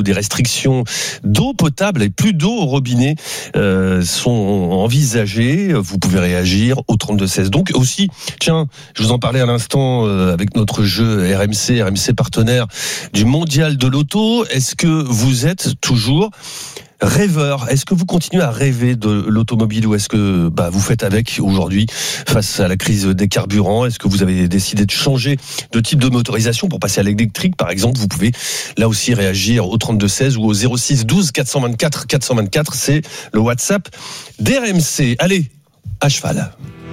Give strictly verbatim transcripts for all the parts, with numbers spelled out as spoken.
des restrictions d'eau potable et plus d'eau au robinet euh, sont envisagées. Vous pouvez réagir au trente-deux seize. Donc aussi, tiens, je vous en parlais à l'instant euh, avec notre jeu R M C, R M C partenaire du Mondial de l'Auto. Est-ce que vous êtes toujours rêveur? Est-ce que vous continuez à rêver de l'automobile ou est-ce que bah, vous faites avec aujourd'hui face à la crise des carburants? Est-ce que vous avez décidé de changer de type de motorisation pour passer à l'électrique par exemple? Vous pouvez là aussi réagir au trente-deux seize ou au zéro six douze quatre cent vingt-quatre quatre cent vingt-quatre, c'est le WhatsApp d'R M C. Allez, à cheval.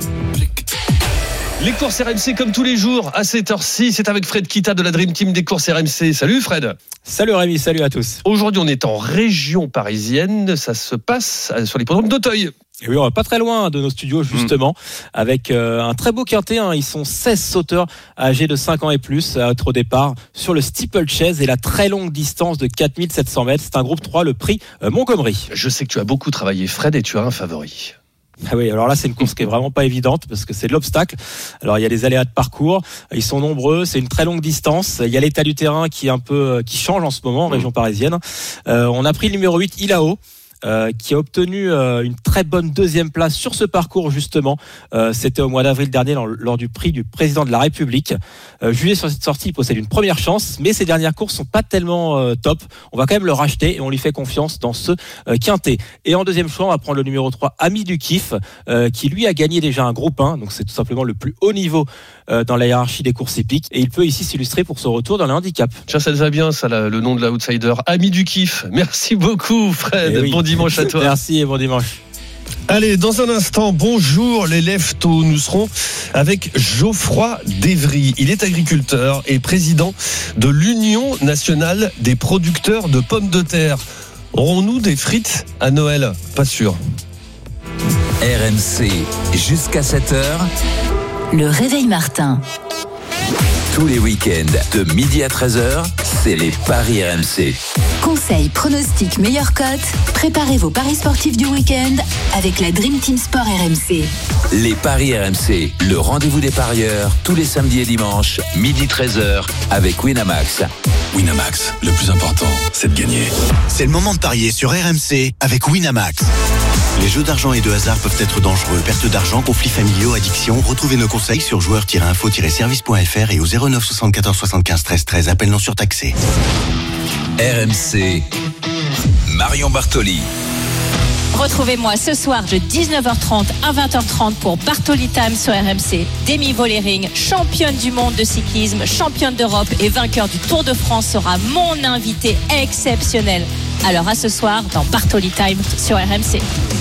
Les courses R M C comme tous les jours à cette heure-ci, c'est avec Fred Kita de la Dream Team des courses R M C. Salut Fred. Salut Rémi, salut à tous. Aujourd'hui on est en région parisienne, ça se passe sur l'hippodrome d'Auteuil. Et oui, on va pas très loin de nos studios justement, mmh. avec euh, un très beau quintet. Hein. Ils sont seize sauteurs âgés de cinq ans et plus à être au départ sur le steeplechase et la très longue distance de quatre mille sept cents mètres. C'est un groupe trois, le prix euh, Montgomery. Je sais que tu as beaucoup travaillé Fred et tu as un favori. Ah oui, alors là c'est une course qui est vraiment pas évidente parce que c'est de l'obstacle. Alors il y a les aléas de parcours, ils sont nombreux, c'est une très longue distance. Il y a l'état du terrain qui est un peu qui change en ce moment en région parisienne. Euh, on a pris le numéro huit Ilao. Euh, qui a obtenu euh, une très bonne deuxième place sur ce parcours justement. Euh, c'était au mois d'avril dernier lors, lors du prix du président de la République. Euh, jugé sur cette sortie, il possède une première chance, mais ses dernières courses sont pas tellement euh, top. On va quand même le racheter et on lui fait confiance dans ce euh, quintet. Et en deuxième choix, on va prendre le numéro trois, Ami du Kiff, euh, qui lui a gagné déjà un groupe un, donc c'est tout simplement le plus haut niveau euh, dans la hiérarchie des courses hippiques. Et il peut ici s'illustrer pour son retour dans le handicap. Tiens, ça te va bien, ça, la, le nom de l'outsider, Ami du Kiff. Merci beaucoup, Fred. Oui. Bon dimanche à toi. Merci et bon dimanche. Allez, dans un instant, bonjour les leftos. Nous serons avec Geoffroy Dévry. Il est agriculteur et président de l'Union nationale des producteurs de pommes de terre. Aurons-nous des frites à Noël? Pas sûr. R M C, jusqu'à sept heures. Le réveil Martin. Tous les week-ends, de midi à treize heures, c'est les paris R M C. Conseils, pronostics, meilleures cotes. Préparez vos paris sportifs du week-end avec la Dream Team Sport R M C. Les paris R M C, le rendez-vous des parieurs, tous les samedis et dimanches, midi treize heures, avec Winamax. Winamax, le plus important, c'est de gagner. C'est le moment de parier sur R M C avec Winamax. Les jeux d'argent et de hasard peuvent être dangereux. Perte d'argent, conflits familiaux, addiction. Retrouvez nos conseils sur joueurs tiret info tiret service point f r et au zéro neuf soixante-quatorze soixante-quinze treize treize. Appel non surtaxé. R M C, Marion Bartoli. Retrouvez-moi ce soir de dix-neuf heures trente à vingt heures trente pour Bartoli Time sur R M C. Demi Vollering, championne du monde de cyclisme, championne d'Europe et vainqueur du Tour de France, sera mon invité exceptionnel. Alors à ce soir dans Bartoli Time sur R M C.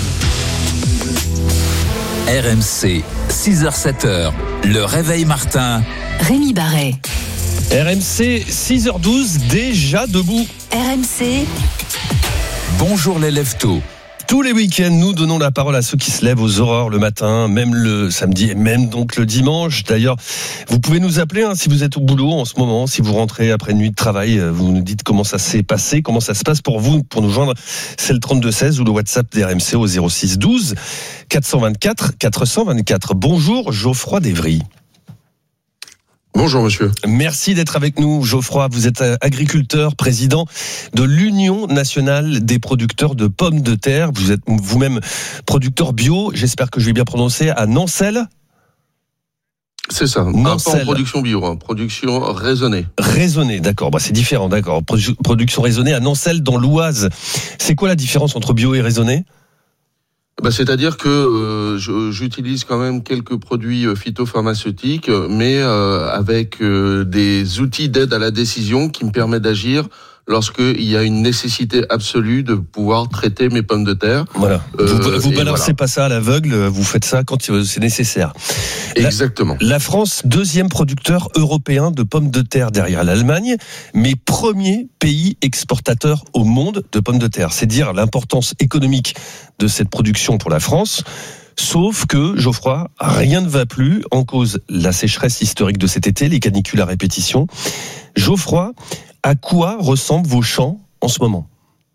R M C, six heures sept heures, le réveil Martin. Rémi Barret. R M C, six heures douze, déjà debout. R M C. Bonjour les leftos. Tous les week-ends, nous donnons la parole à ceux qui se lèvent aux aurores le matin, même le samedi et même donc le dimanche. D'ailleurs, vous pouvez nous appeler hein, si vous êtes au boulot en ce moment, si vous rentrez après une nuit de travail, vous nous dites comment ça s'est passé, comment ça se passe pour vous. Pour nous joindre, c'est le trente-deux seize ou le WhatsApp des R M C au zéro six douze quatre cent vingt-quatre quatre cent vingt-quatre. Bonjour Geoffroy Dévry. Bonjour monsieur. Merci d'être avec nous Geoffroy, vous êtes agriculteur, président de l'Union nationale des producteurs de pommes de terre. Vous êtes vous-même producteur bio, j'espère que je vais bien prononcer, à Nancelle. C'est ça, Nancelle. Pas en production bio, hein, production raisonnée. Raisonnée, d'accord, bah c'est différent, d'accord. Produ- production raisonnée à Nancelle dans l'Oise. C'est quoi la différence entre bio et raisonné ? Bah, c'est-à-dire que euh, je, j'utilise quand même quelques produits phytopharmaceutiques, mais euh, avec euh, des outils d'aide à la décision qui me permettent d'agir lorsqu'il y a une nécessité absolue de pouvoir traiter mes pommes de terre. Voilà. Euh, vous vous balancez voilà. pas ça à l'aveugle, vous faites ça quand c'est nécessaire. Exactement. La, la France, deuxième producteur européen de pommes de terre derrière l'Allemagne, mais premier pays exportateur au monde de pommes de terre. C'est dire l'importance économique de cette production pour la France. Sauf que, Geoffroy, rien ne va plus, en cause la sécheresse historique de cet été, les canicules à répétition. Geoffroy, à quoi ressemblent vos champs en ce moment ?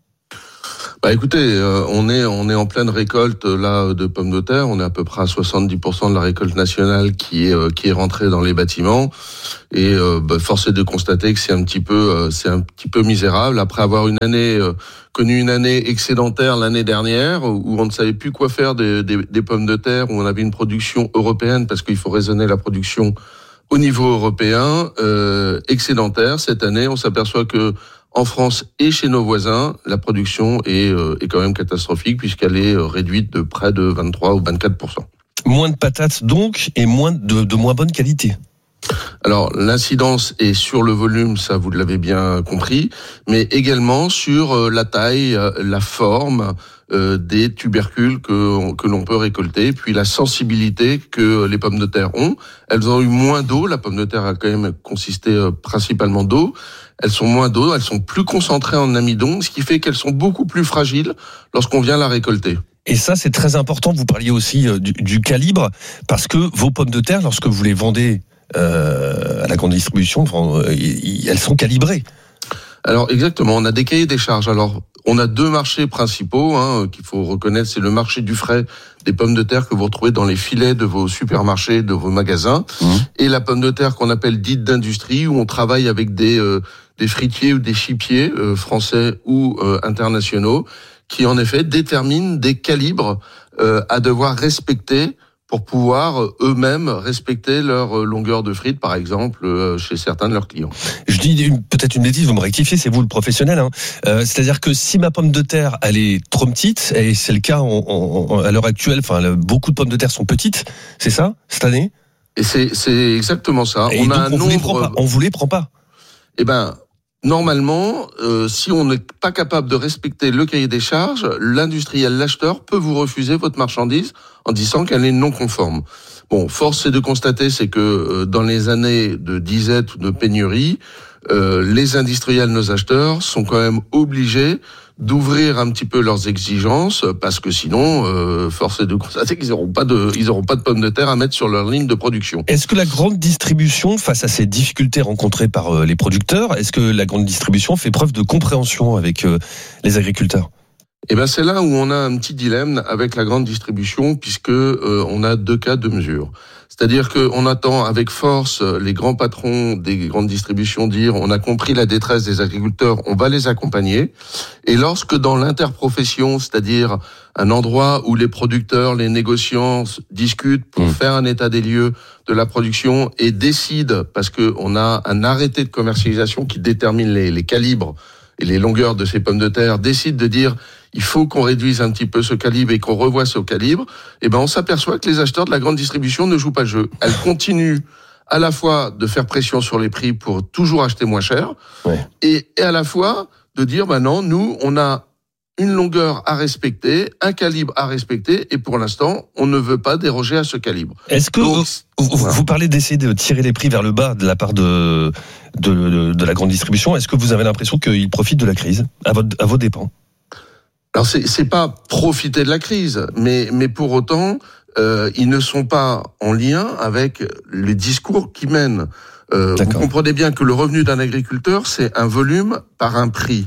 Bah écoutez, euh, on est on est en pleine récolte là de pommes de terre. On est à peu près à soixante-dix pour cent de la récolte nationale qui est euh, qui est rentrée dans les bâtiments. Et euh, bah, force est de constater que c'est un petit peu euh, c'est un petit peu misérable après avoir une année euh, connu une année excédentaire l'année dernière où on ne savait plus quoi faire des, des, des pommes de terre, où on avait une production européenne parce qu'il faut raisonner la production au niveau européen euh, excédentaire. Cette année, on s'aperçoit que en France et chez nos voisins, la production est, euh, est quand même catastrophique puisqu'elle est réduite de près de vingt-trois ou vingt-quatre pour cent. Moins de patates donc et moins de, de moins bonne qualité. Alors, l'incidence est sur le volume, ça vous l'avez bien compris, mais également sur euh, la taille, euh, la forme euh, des tubercules que, que l'on peut récolter, puis la sensibilité que les pommes de terre ont. Elles ont eu moins d'eau, la pomme de terre a quand même consisté euh, principalement d'eau. Elles sont moins d'eau, elles sont plus concentrées en amidon, ce qui fait qu'elles sont beaucoup plus fragiles lorsqu'on vient la récolter. Et ça, c'est très important. Vous parliez aussi euh, du, du calibre, parce que vos pommes de terre, lorsque vous les vendez Euh, à la grande distribution, enfin, elles sont calibrées. Alors exactement, on a des cahiers des charges. Alors on a deux marchés principaux hein, qu'il faut reconnaître, c'est le marché du frais des pommes de terre que vous retrouvez dans les filets de vos supermarchés, de vos magasins, mmh. et la pomme de terre qu'on appelle dite d'industrie, où on travaille avec des euh, des fritiers ou des chipiers euh, français ou euh, internationaux, qui en effet déterminent des calibres euh, à devoir respecter pour pouvoir eux-mêmes respecter leur longueur de frites, par exemple, chez certains de leurs clients. Je dis une, peut-être une bêtise, vous me rectifiez, c'est vous le professionnel. Hein. Euh, c'est-à-dire que si ma pomme de terre, elle est trop petite, et c'est le cas en, en, à l'heure actuelle, enfin, beaucoup de pommes de terre sont petites, c'est ça, cette année ? Et c'est, c'est exactement ça. Et on donc a un on nombre... vous les prend pas. On vous les prend pas. Eh ben... Normalement, euh, si on n'est pas capable de respecter le cahier des charges, l'industriel, l'acheteur peut vous refuser votre marchandise en disant qu'elle est non conforme. Bon, force est de constater, c'est que euh, dans les années de disette ou de pénurie, euh, les industriels, nos acheteurs, sont quand même obligés d'ouvrir un petit peu leurs exigences, parce que sinon, euh, force est de constater qu'ils n'auront pas de, ils n'auront pas de pommes de terre à mettre sur leur ligne de production. Est-ce que la grande distribution, face à ces difficultés rencontrées par euh, les producteurs, est-ce que la grande distribution fait preuve de compréhension avec euh, les agriculteurs ? Eh ben, c'est là où on a un petit dilemme avec la grande distribution, puisque euh, on a deux cas de mesure. C'est-à-dire qu'on attend avec force les grands patrons des grandes distributions dire on a compris la détresse des agriculteurs, on va les accompagner. Et lorsque dans l'interprofession, c'est-à-dire un endroit où les producteurs, les négociants discutent pour mmh. faire un état des lieux de la production et décident, parce qu'on a un arrêté de commercialisation qui détermine les, les calibres et les longueurs de ces pommes de terre, décident de dire il faut qu'on réduise un petit peu ce calibre et qu'on revoie ce calibre, et ben on s'aperçoit que les acheteurs de la grande distribution ne jouent pas le jeu. Elles continuent à la fois de faire pression sur les prix pour toujours acheter moins cher, ouais. et, et à la fois de dire ben non, nous on a une longueur à respecter, un calibre à respecter, et pour l'instant on ne veut pas déroger à ce calibre. Est-ce que Donc, vous, vous, voilà. vous parlez d'essayer de tirer les prix vers le bas de la part de de, de, de la grande distribution? Est-ce que vous avez l'impression qu'ils profitent de la crise à, votre, à vos dépens? Alors c'est c'est pas profiter de la crise, mais mais pour autant euh, ils ne sont pas en lien avec les discours qui mènent. Euh, vous comprenez bien que le revenu d'un agriculteur c'est un volume par un prix.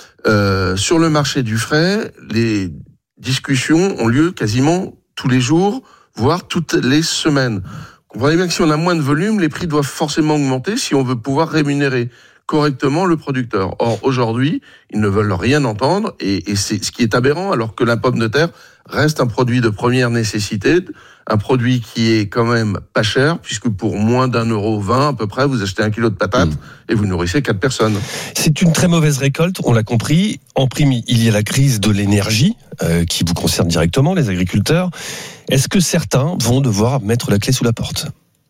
Euh, sur le marché du frais, les discussions ont lieu quasiment tous les jours, voire toutes les semaines. Vous comprenez bien que si on a moins de volume, les prix doivent forcément augmenter si on veut pouvoir rémunérer correctement le producteur. Or, aujourd'hui, ils ne veulent rien entendre, et, et c'est ce qui est aberrant, alors que la pomme de terre reste un produit de première nécessité, un produit qui est quand même pas cher, puisque pour moins d'un euro vingt à peu près, vous achetez un kilo de patates mmh. et vous nourrissez quatre personnes. C'est une très mauvaise récolte, on l'a compris. En prime, il y a la crise de l'énergie euh, qui vous concerne directement, les agriculteurs. Est-ce que certains vont devoir mettre la clé sous la porte ?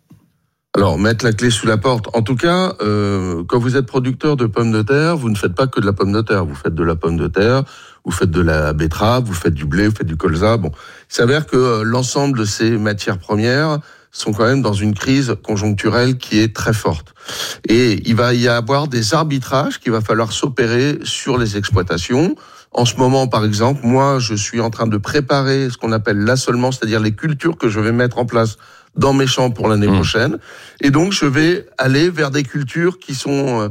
Alors, mettre la clé sous la porte. En tout cas, euh, quand vous êtes producteur de pommes de terre, vous ne faites pas que de la pomme de terre. Vous faites de la pomme de terre, vous faites de la betterave, vous faites du blé, vous faites du colza. Bon, il s'avère que euh, l'ensemble de ces matières premières sont quand même dans une crise conjoncturelle qui est très forte. Et il va y avoir des arbitrages qu'il va falloir s'opérer sur les exploitations. En ce moment, par exemple, moi, je suis en train de préparer ce qu'on appelle l'assolement, c'est-à-dire les cultures que je vais mettre en place dans mes champs pour l'année mmh. prochaine. Et donc, je vais aller vers des cultures qui sont euh,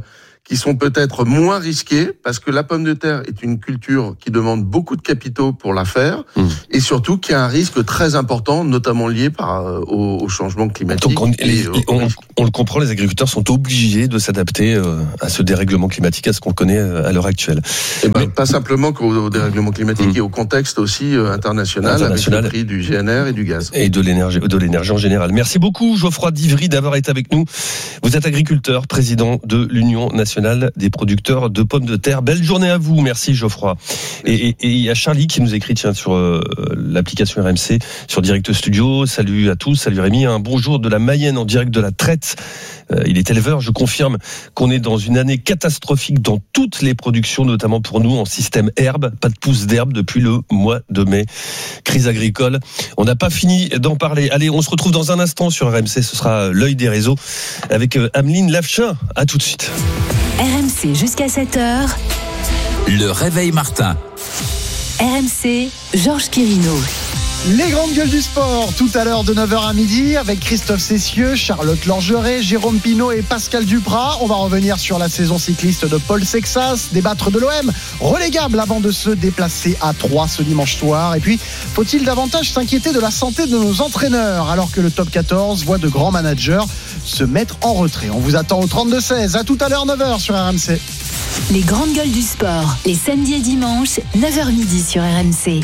qui sont peut-être moins risquées, parce que la pomme de terre est une culture qui demande beaucoup de capitaux pour la faire, mmh. et surtout qui a un risque très important, notamment lié par, euh, au, au changement climatique. Donc on, les, on, on le comprend, les agriculteurs sont obligés de s'adapter euh, à ce dérèglement climatique, à ce qu'on connaît euh, à l'heure actuelle. Et ben, Mais, pas simplement qu'au dérèglement climatique, mmh. et au contexte aussi euh, international, international, avec le prix du G N R et du gaz. Et de l'énergie, de l'énergie en général. Merci beaucoup, Geoffroy d'Ivry, d'avoir été avec nous. Vous êtes agriculteur, président de l'Union nationale des producteurs de pommes de terre. Belle journée à vous. Merci, Geoffroy. Et il y a Charlie qui nous écrit tiens, sur euh, l'application R M C, sur Direct Studio. Salut à tous. Salut Rémi. Un bonjour de la Mayenne en direct de la Traite. Euh, il est éleveur. Je confirme qu'on est dans une année catastrophique dans toutes les productions, notamment pour nous en système herbe. Pas de pousse d'herbe depuis le mois de mai. Crise agricole. On n'a pas fini d'en parler. Allez, on se retrouve dans un instant sur R M C. Ce sera l'œil des réseaux avec euh, Ameline Lafchin. À tout de suite. R M C jusqu'à sept heures. Le réveil Martin. R M C, Georges Quirino. Les grandes gueules du sport, tout à l'heure de neuf heures à midi, avec Christophe Cessieux, Charlotte Lorgeret, Jérôme Pinault et Pascal Duprat. On va revenir sur la saison cycliste de Paul Sexas, débattre de l'O M, relégable avant de se déplacer à Troyes ce dimanche soir. Et puis, faut-il davantage s'inquiéter de la santé de nos entraîneurs, alors que le top quatorze voit de grands managers se mettre en retrait. On vous attend au trente-deux seize. À tout à l'heure, neuf heures sur R M C. Les grandes gueules du sport, les samedis et dimanches, neuf heures midi sur R M C.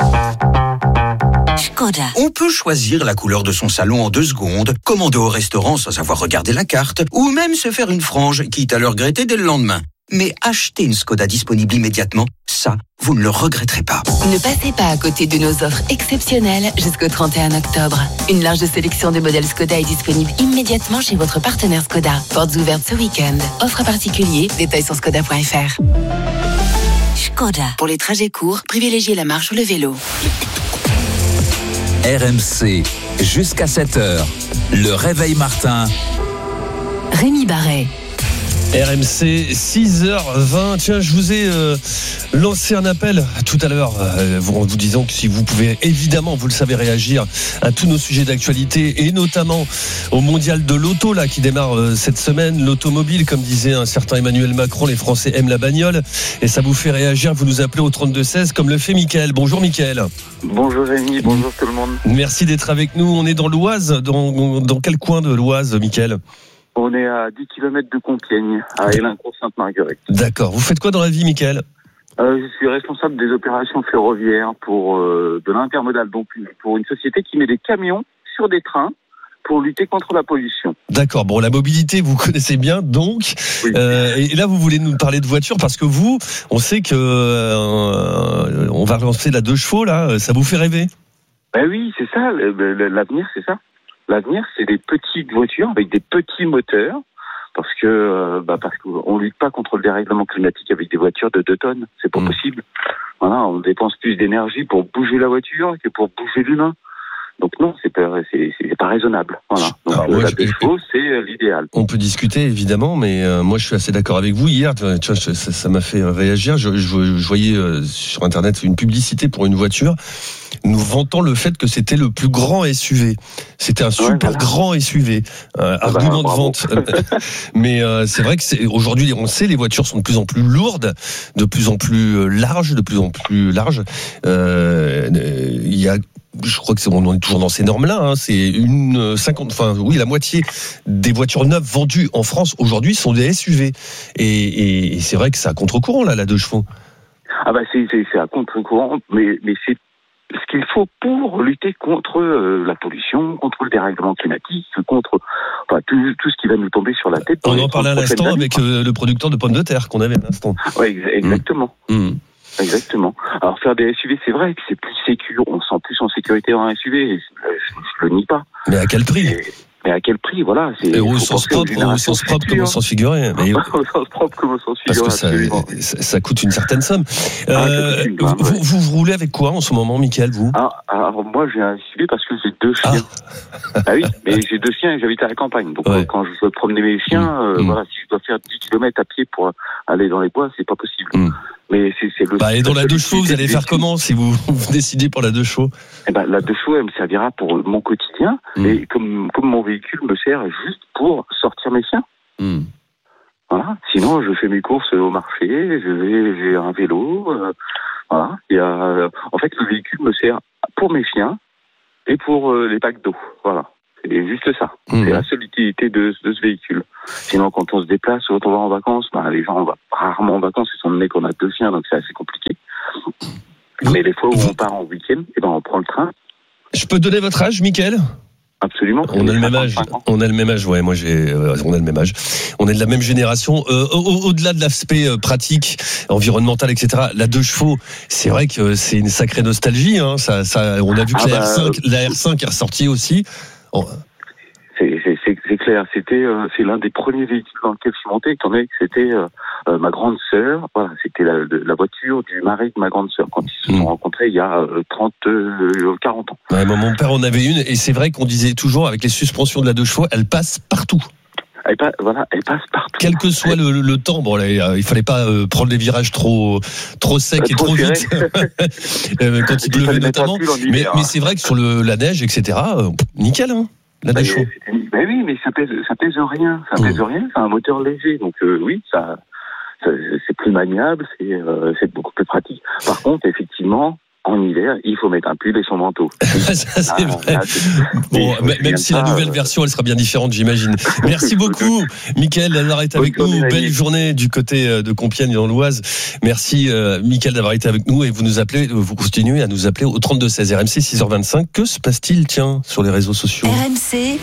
Skoda. On peut choisir la couleur de son salon en deux secondes, commander au restaurant sans avoir regardé la carte, ou même se faire une frange, quitte à le regretter dès le lendemain. Mais acheter une Skoda disponible immédiatement, ça, vous ne le regretterez pas. Ne passez pas à côté de nos offres exceptionnelles jusqu'au trente et un octobre. Une large sélection de modèles Skoda est disponible immédiatement chez votre partenaire Skoda. Portes ouvertes ce week-end. Offre à particulier, détails sur skoda point f r. Skoda. Pour les trajets courts, privilégiez la marche ou le vélo. R M C, jusqu'à sept heures. Le réveil Martin. Rémi Barret. R M C, six heures vingt. Tiens, je vous ai euh, lancé un appel tout à l'heure euh, en vous disant que si vous pouvez évidemment, vous le savez, réagir à tous nos sujets d'actualité et notamment au mondial de l'auto là qui démarre euh, cette semaine, l'automobile, comme disait un certain Emmanuel Macron, les Français aiment la bagnole et ça vous fait réagir. Vous nous appelez au trente-deux seize comme le fait Mickaël. Bonjour Mickaël. Bonjour Rémi, bonjour tout le monde. Merci d'être avec nous. On est dans l'Oise. Dans, dans quel coin de l'Oise, Mickaël ? On est à dix kilomètres de Compiègne, à Élincourt-Sainte-Marguerite. D'accord. Vous faites quoi dans la vie, Mickaël ? euh, Je suis responsable des opérations ferroviaires pour euh, de l'intermodal, donc pour une société qui met des camions sur des trains pour lutter contre la pollution. D'accord. Bon, la mobilité, vous connaissez bien, donc. Oui. Euh, et là, vous voulez nous parler de voiture parce que vous, on sait que euh, on va relancer la deux chevaux là. Ça vous fait rêver ? Ben oui, c'est ça. L'avenir, c'est ça. L'avenir, c'est des petites voitures avec des petits moteurs, parce que bah parce qu'on lutte pas contre le dérèglement climatique avec des voitures de deux tonnes, c'est pas mmh. possible. Voilà, on dépense plus d'énergie pour bouger la voiture que pour bouger l'humain. Donc non, c'est pas, c'est, c'est pas raisonnable. Voilà. Donc Alors, moi, la deux chevaux, c'est l'idéal. On peut discuter évidemment, mais euh, moi je suis assez d'accord avec vous. Hier, tu vois, ça, ça m'a fait réagir. Je, je, je voyais euh, sur internet une publicité pour une voiture, nous vantant le fait que c'était le plus grand S U V. C'était un super ouais, voilà. grand S U V. Euh, ah argument bah, de vente. Mais euh, c'est vrai que c'est, aujourd'hui, on sait, les voitures sont de plus en plus lourdes, de plus en plus larges, de plus en plus larges. Euh, il y a Je crois que c'est, on est toujours dans ces normes-là. Hein. C'est une cinquante, enfin oui, la moitié des voitures neuves vendues en France aujourd'hui sont des S U V. Et, et, et c'est vrai que c'est à contre-courant là, la deux chevaux. Ah bah c'est, c'est, c'est à contre-courant, mais mais c'est ce qu'il faut pour lutter contre euh, la pollution, contre le dérèglement climatique, contre enfin tout, tout ce qui va nous tomber sur la tête. On en parlait à l'instant avec euh, le producteur de pommes de terre qu'on avait à l'instant. Oui, exactement. Mmh. Mmh. Exactement. Alors faire des S U V, c'est vrai que c'est plus sécure, on se sent plus en sécurité en S U V, je, je le nie pas. Mais à quel prix ? Et, mais à quel prix, voilà. C'est, et au sens propre, au sens propre comme au sens figuré. Mais au sens propre comme au sens figuré. Parce que ça, ça, ça coûte une certaine somme. Ah, euh, une, vous, ouais. vous, vous roulez avec quoi en ce moment, Mickaël, vous ? ah, Alors moi, j'ai un S U V parce que j'ai deux chiens. Ah, ah oui, mais j'ai deux chiens et j'habite à la campagne. Donc ouais. quand je veux promener mes chiens, mmh. euh, mmh. voilà, si je dois faire dix kilomètres à pied pour aller dans les bois, c'est pas possible. Mmh. Mais c'est, c'est le. Bah, et dans la deux chevaux, vous allez faire comment si vous, vous décidez pour la deux chevaux ? Eh ben, la deux chevaux, elle me servira pour mon quotidien, mmh. et comme, comme mon véhicule me sert juste pour sortir mes chiens. Mmh. Voilà. Sinon, je fais mes courses au marché, je vais, j'ai un vélo. Euh, voilà. Il y a, en fait, le véhicule me sert pour mes chiens et pour euh, les packs d'eau. Voilà. C'est juste ça. Mmh. C'est la seule utilité de, de ce véhicule. Sinon, quand on se déplace, quand on va en vacances, bah, les gens on va rarement en vacances, étant donné qu'on a deux chiens, donc c'est assez compliqué. Mais les fois où on part en week-end, eh ben, on prend le train. Je peux donner votre âge, Mickaël ? Absolument. On a le même âge. On a le même âge. Ouais, moi j'ai. Euh, on a le même âge. On est de la même génération. Euh, au, au-delà de l'aspect euh, pratique, environnemental, et cetera. La deux chevaux, c'est vrai que c'est une sacrée nostalgie. Hein. Ça, ça, on a vu que ah la, bah, R cinq, la R cinq est ressortie aussi. Oh. C'est, c'est, c'est, c'est clair. C'était, euh, c'est l'un des premiers véhicules dans lequel je suis monté, étant donné que c'était euh, euh, ma grande sœur. Voilà, c'était la, la voiture du mari de ma grande sœur quand ils se sont mmh. rencontrés il y a euh, trente, quarante ans. Ouais, mon père en avait une, et c'est vrai qu'on disait toujours avec les suspensions de la deux chevaux, elle passe partout. Elle passe, voilà, elle passe partout. Quel que soit le, le, le temps, bon, là, il fallait pas euh, prendre des virages trop, trop secs euh, et trop, trop vite, euh, quand il pleuvait notamment. Mais, mais c'est vrai que sur le, la neige, et cetera, euh, nickel, hein. La bah, deux chevaux. Ben oui, mais ça pèse, ça pèse rien, ça pèse mmh. rien. C'est un moteur léger, donc euh, oui, ça, ça, c'est plus maniable, c'est, euh, c'est beaucoup plus pratique. Par contre, effectivement, en hiver, il faut mettre un pull et son manteau. ça, c'est ah, vrai. Là, c'est... Bon, même si la nouvelle euh... version, elle sera bien différente, j'imagine. Merci beaucoup, Mickaël, d'avoir été avec nous. Belle journée du côté de Compiègne, dans l'Oise. Merci, euh, Mickaël, d'avoir été avec nous, et vous nous appelez, vous continuez à nous appeler au trente-deux seize. R M C six heures vingt-cinq. Que se passe-t-il, tiens, sur les réseaux sociaux? R M C.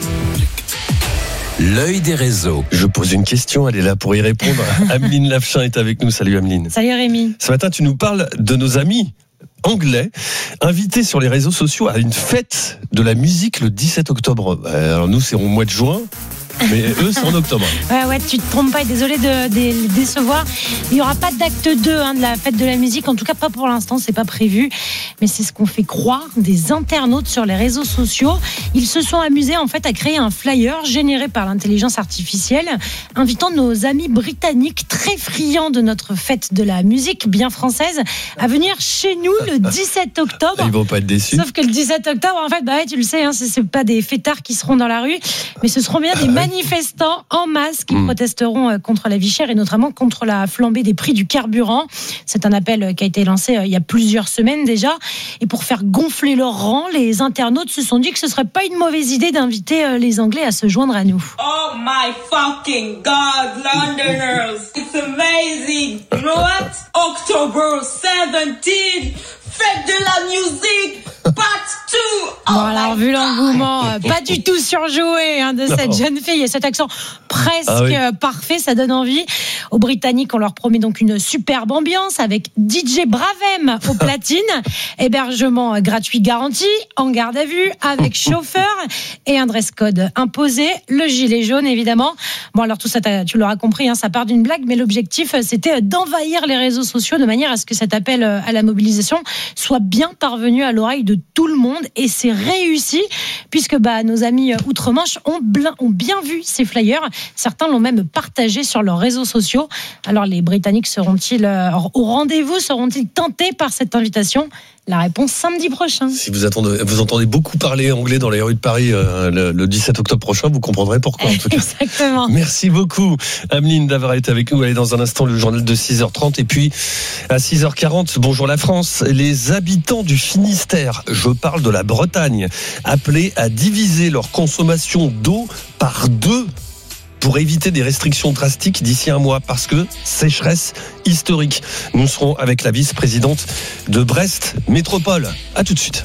L'œil des réseaux. Je pose une question, elle est là pour y répondre. Ameline Lafchin est avec nous. Salut, Ameline. Salut, Rémi. Ce matin, tu nous parles de nos amis anglais invités sur les réseaux sociaux à une fête de la musique le dix-sept octobre. Alors nous, c'est au mois de juin. Mais eux, c'est en octobre. Ouais, ouais, tu te trompes pas. Désolé de, de les décevoir. Il n'y aura pas d'acte deux hein, de la fête de la musique. En tout cas, pas pour l'instant. C'est pas prévu. Mais c'est ce qu'on fait croire des internautes sur les réseaux sociaux. Ils se sont amusés en fait à créer un flyer généré par l'intelligence artificielle, invitant nos amis britanniques très friands de notre fête de la musique bien française à venir chez nous le dix-sept octobre. Ils vont pas être déçus. Sauf que le dix-sept octobre, en fait, bah ouais, tu le sais, hein, c'est, c'est pas des fêtards qui seront dans la rue, mais ce seront bien des manifestants en masse qui mmh. protesteront contre la vie chère et notamment contre la flambée des prix du carburant. C'est un appel qui a été lancé il y a plusieurs semaines déjà. Et pour faire gonfler leur rang, les internautes se sont dit que ce serait pas une mauvaise idée d'inviter les Anglais à se joindre à nous. Oh my fucking God, Londoners! It's amazing! You know what? October seventeenth, fête de la musique! Partout. Oh bon, alors, vu l'engouement, euh, pas du tout surjoué hein, de cette non. jeune fille et cet accent presque ah oui. parfait, ça donne envie. Aux Britanniques, on leur promet donc une superbe ambiance avec D J Bravem au platine, hébergement gratuit garanti, en garde à vue, avec chauffeur et un dress code imposé, le gilet jaune évidemment. Bon, alors tout ça, tu l'auras compris, hein, ça part d'une blague, mais l'objectif, c'était d'envahir les réseaux sociaux de manière à ce que cet appel à la mobilisation soit bien parvenu à l'oreille de tout le monde, et c'est réussi puisque bah, nos amis outre-Manche ont, blin, ont bien vu ces flyers. Certains l'ont même partagé sur leurs réseaux sociaux. Alors les Britanniques seront-ils euh, au rendez-vous? Seront-ils tentés par cette invitation? La réponse samedi prochain. Si vous, attendez, vous entendez beaucoup parler anglais dans les rues de Paris euh, le, le dix-sept octobre prochain, vous comprendrez pourquoi en tout cas. Exactement. Merci beaucoup Ameline d'avoir été avec nous. Allez, dans un instant le journal de six heures trente et puis à six heures quarante, bonjour la France. Les habitants du Finistère, je parle de la Bretagne, appelés à diviser leur consommation d'eau par deux pour éviter des restrictions drastiques d'ici un mois, parce que sécheresse historique. Nous serons avec la vice-présidente de Brest Métropole. À tout de suite.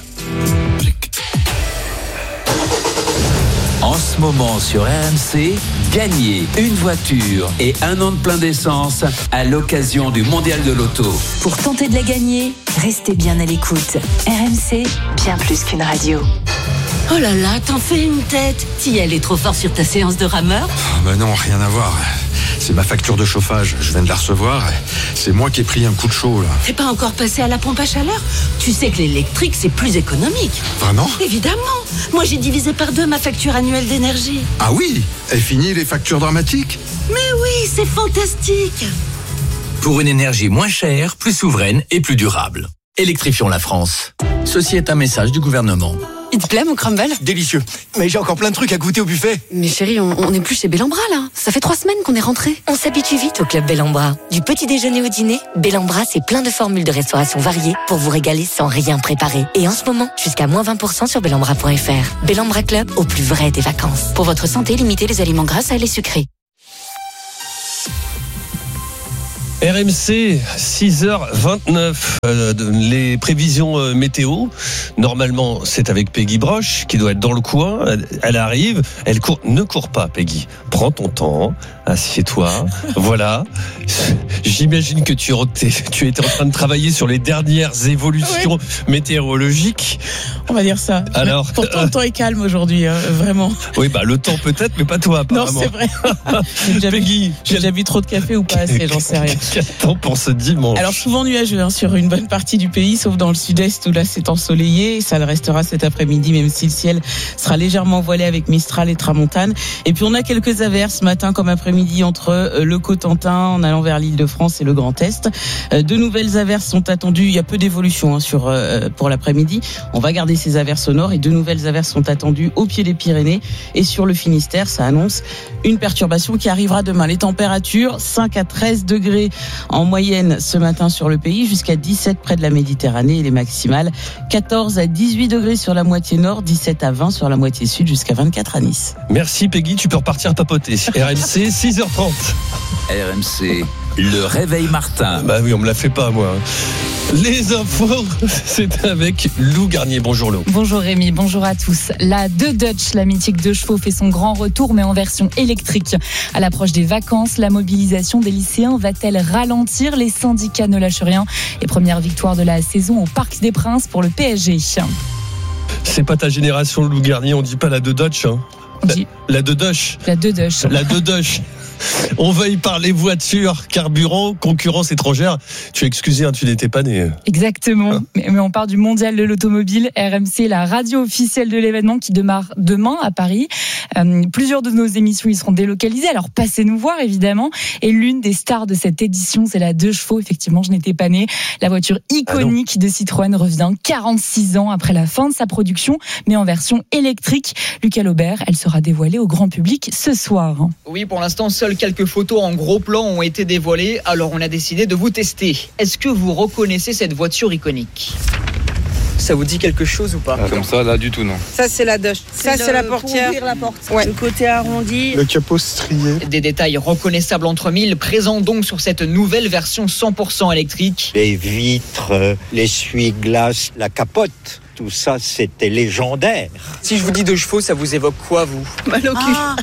En ce moment sur R M C, gagnez une voiture et un an de plein d'essence à l'occasion du Mondial de l'Auto. Pour tenter de la gagner, restez bien à l'écoute. R M C, bien plus qu'une radio. Oh là là, t'en fais une tête. T'y allais trop fort sur ta séance de rameur? Oh bah non, rien à voir. C'est ma facture de chauffage, je viens de la recevoir. C'est moi qui ai pris un coup de chaud là. T'es pas encore passé à la pompe à chaleur? Tu sais que l'électrique c'est plus économique. Vraiment? Évidemment. Moi j'ai divisé par deux ma facture annuelle d'énergie. Ah oui? Et fini les factures dramatiques? Mais oui, c'est fantastique. Pour une énergie moins chère, plus souveraine et plus durable. Électrifions la France. Ceci est un message du gouvernement. Il te plaît mon crumble? Délicieux. Mais j'ai encore plein de trucs à goûter au buffet. Mais chérie, on n'est plus chez Bellambra là. Ça fait trois semaines qu'on est rentrés. On s'habitue vite au club Bellambra. Du petit déjeuner au dîner, Bellambra c'est plein de formules de restauration variées pour vous régaler sans rien préparer. Et en ce moment, jusqu'à moins vingt pour cent sur bellambra point f r. Bellambra Club, au plus vrai des vacances. Pour votre santé, limitez les aliments gras, salés, sucrés. R M C, six heures vingt-neuf, euh, les prévisions euh, météo. Normalement, c'est avec Peggy Broche qui doit être dans le coin. Elle, elle arrive, elle court. Ne cours pas, Peggy. Prends ton temps, assieds-toi. Voilà. J'imagine que tu, tu étais en train de travailler sur les dernières évolutions oui. météorologiques. On va dire ça. Alors, pourtant, euh, le temps est calme aujourd'hui, hein, vraiment. Oui, bah le temps peut-être, mais pas toi, apparemment. Non, c'est vrai. J'ai déjà, Peggy, j'ai déjà bu trop de café ou pas assez, j'en sais rien. Quel temps pour ce dimanche? Alors souvent nuageux hein, sur une bonne partie du pays, sauf dans le sud-est où là c'est ensoleillé. Ça le restera cet après-midi, même si le ciel sera légèrement voilé avec Mistral et Tramontane. Et puis on a quelques averses ce matin comme après-midi entre le Cotentin en allant vers l'Île-de-France et le Grand Est. De nouvelles averses sont attendues. Il y a peu d'évolution hein, sur euh, pour l'après-midi. On va garder ces averses au nord et de nouvelles averses sont attendues au pied des Pyrénées et sur le Finistère. Ça annonce une perturbation qui arrivera demain. Les températures cinq à treize degrés en moyenne ce matin sur le pays, jusqu'à dix-sept près de la Méditerranée et les maximales quatorze à dix-huit degrés sur la moitié nord, dix-sept à vingt sur la moitié sud, jusqu'à vingt-quatre à Nice. Merci Peggy, tu peux repartir papoter. R M C, six heures trente. R M C, le réveil Martin. Bah oui, on me la fait pas moi. Les infos, c'est avec Lou Garnier. Bonjour Lou. Bonjour Rémi, bonjour à tous. La deux Dutch, la mythique deux chevaux, fait son grand retour, mais en version électrique. À l'approche des vacances, la mobilisation des lycéens va-t-elle ralentir? Les syndicats ne lâchent rien. Et première victoire de la saison au Parc des Princes pour le P S G. C'est pas ta génération Lou Garnier, on dit pas la deux Dutch hein. La, la deux Dutch. La deux Dutch. La deux Dutch. On va y parler voitures, carburant, concurrence étrangère. Tu es excusé, hein, tu n'étais pas né. Exactement. Hein mais, mais on part du mondial de l'automobile. R M C, la radio officielle de l'événement qui démarre demain à Paris. Euh, plusieurs de nos émissions y seront délocalisées. Alors passez nous voir évidemment. Et l'une des stars de cette édition, c'est la deux chevaux. Effectivement, je n'étais pas né. La voiture iconique ah de Citroën revient quarante-six ans après la fin de sa production, mais en version électrique. Lucas Laubert, elle sera dévoilée au grand public ce soir. Oui, pour l'instant, seul quelques photos en gros plan ont été dévoilées, alors on a décidé de vous tester. Est-ce que vous reconnaissez cette voiture iconique ? Ça vous dit quelque chose ou pas ? ah, Comme ça, là, du tout, non. Ça, c'est la Dutch. Ça, c'est, c'est la portière. Pour ouvrir la porte. Ouais. Le côté arrondi. Le capot strié. Des détails reconnaissables entre mille, présents donc sur cette nouvelle version cent pour cent électrique. Les vitres, l'essuie-glace, la capote. Tout ça, c'était légendaire. Si je vous dis deux chevaux, ça vous évoque quoi, vous ? Mal au cul. Ah.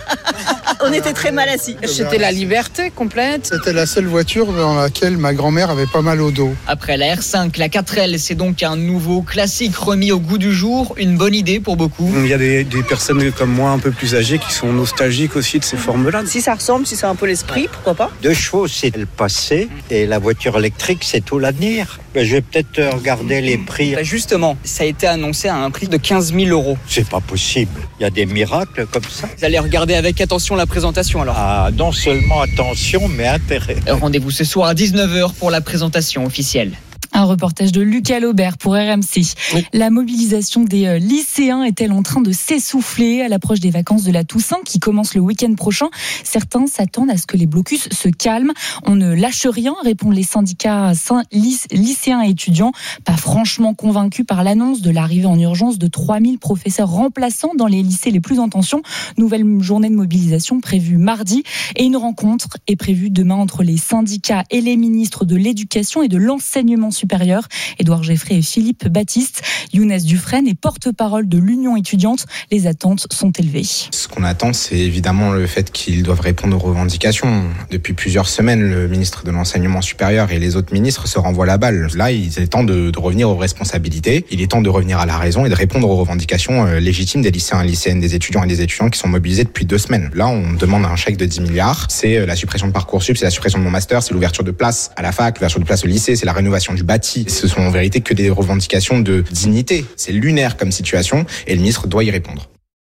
On était très mal assis. C'était la liberté complète. C'était la seule voiture dans laquelle ma grand-mère avait pas mal au dos. Après la R cinq, la quatre L, c'est donc un nouveau classique remis au goût du jour. Une bonne idée pour beaucoup. Il y a des, des personnes comme moi, un peu plus âgées, qui sont nostalgiques aussi de ces formes-là. Si ça ressemble, si c'est un peu l'esprit, pourquoi pas ? Deux chevaux, c'est le passé. Et la voiture électrique, c'est tout l'avenir. Ben, je vais peut-être regarder les prix. Ben justement, ça a été annoncé à un prix de quinze mille euros. C'est pas possible. Il y a des miracles comme ça. Vous allez regarder avec attention la présentation alors. Ah, non seulement attention, mais intérêt. Rendez-vous ce soir à dix-neuf heures pour la présentation officielle. Un reportage de Lucas Laubert pour R M C. Oui. La mobilisation des lycéens est-elle en train de s'essouffler à l'approche des vacances de la Toussaint qui commence le week-end prochain? Certains s'attendent à ce que les blocus se calment. On ne lâche rien, répondent les syndicats lycéens et étudiants, pas franchement convaincus par l'annonce de l'arrivée en urgence de trois mille professeurs remplaçants dans les lycées les plus en tension. Nouvelle journée de mobilisation prévue mardi et une rencontre est prévue demain entre les syndicats et les ministres de l'Éducation et de l'Enseignement supérieur. Édouard Geffray et Philippe Baptiste. Younes Dufresne est porte-parole de l'Union étudiante. Les attentes sont élevées. Ce qu'on attend, c'est évidemment le fait qu'ils doivent répondre aux revendications. Depuis plusieurs semaines, le ministre de l'Enseignement supérieur et les autres ministres se renvoient la balle. Là, il est temps de, de revenir aux responsabilités. Il est temps de revenir à la raison et de répondre aux revendications légitimes des lycéens et lycéennes, des étudiants et des étudiants qui sont mobilisés depuis deux semaines. Là, on demande un chèque de dix milliards. C'est la suppression de Parcoursup, c'est la suppression de mon master, c'est l'ouverture de places à la fac, l'ouverture de places au lycée, c'est la rénovation du bâti. Ce sont en vérité que des revendications de dignité. C'est lunaire comme situation et le ministre doit y répondre.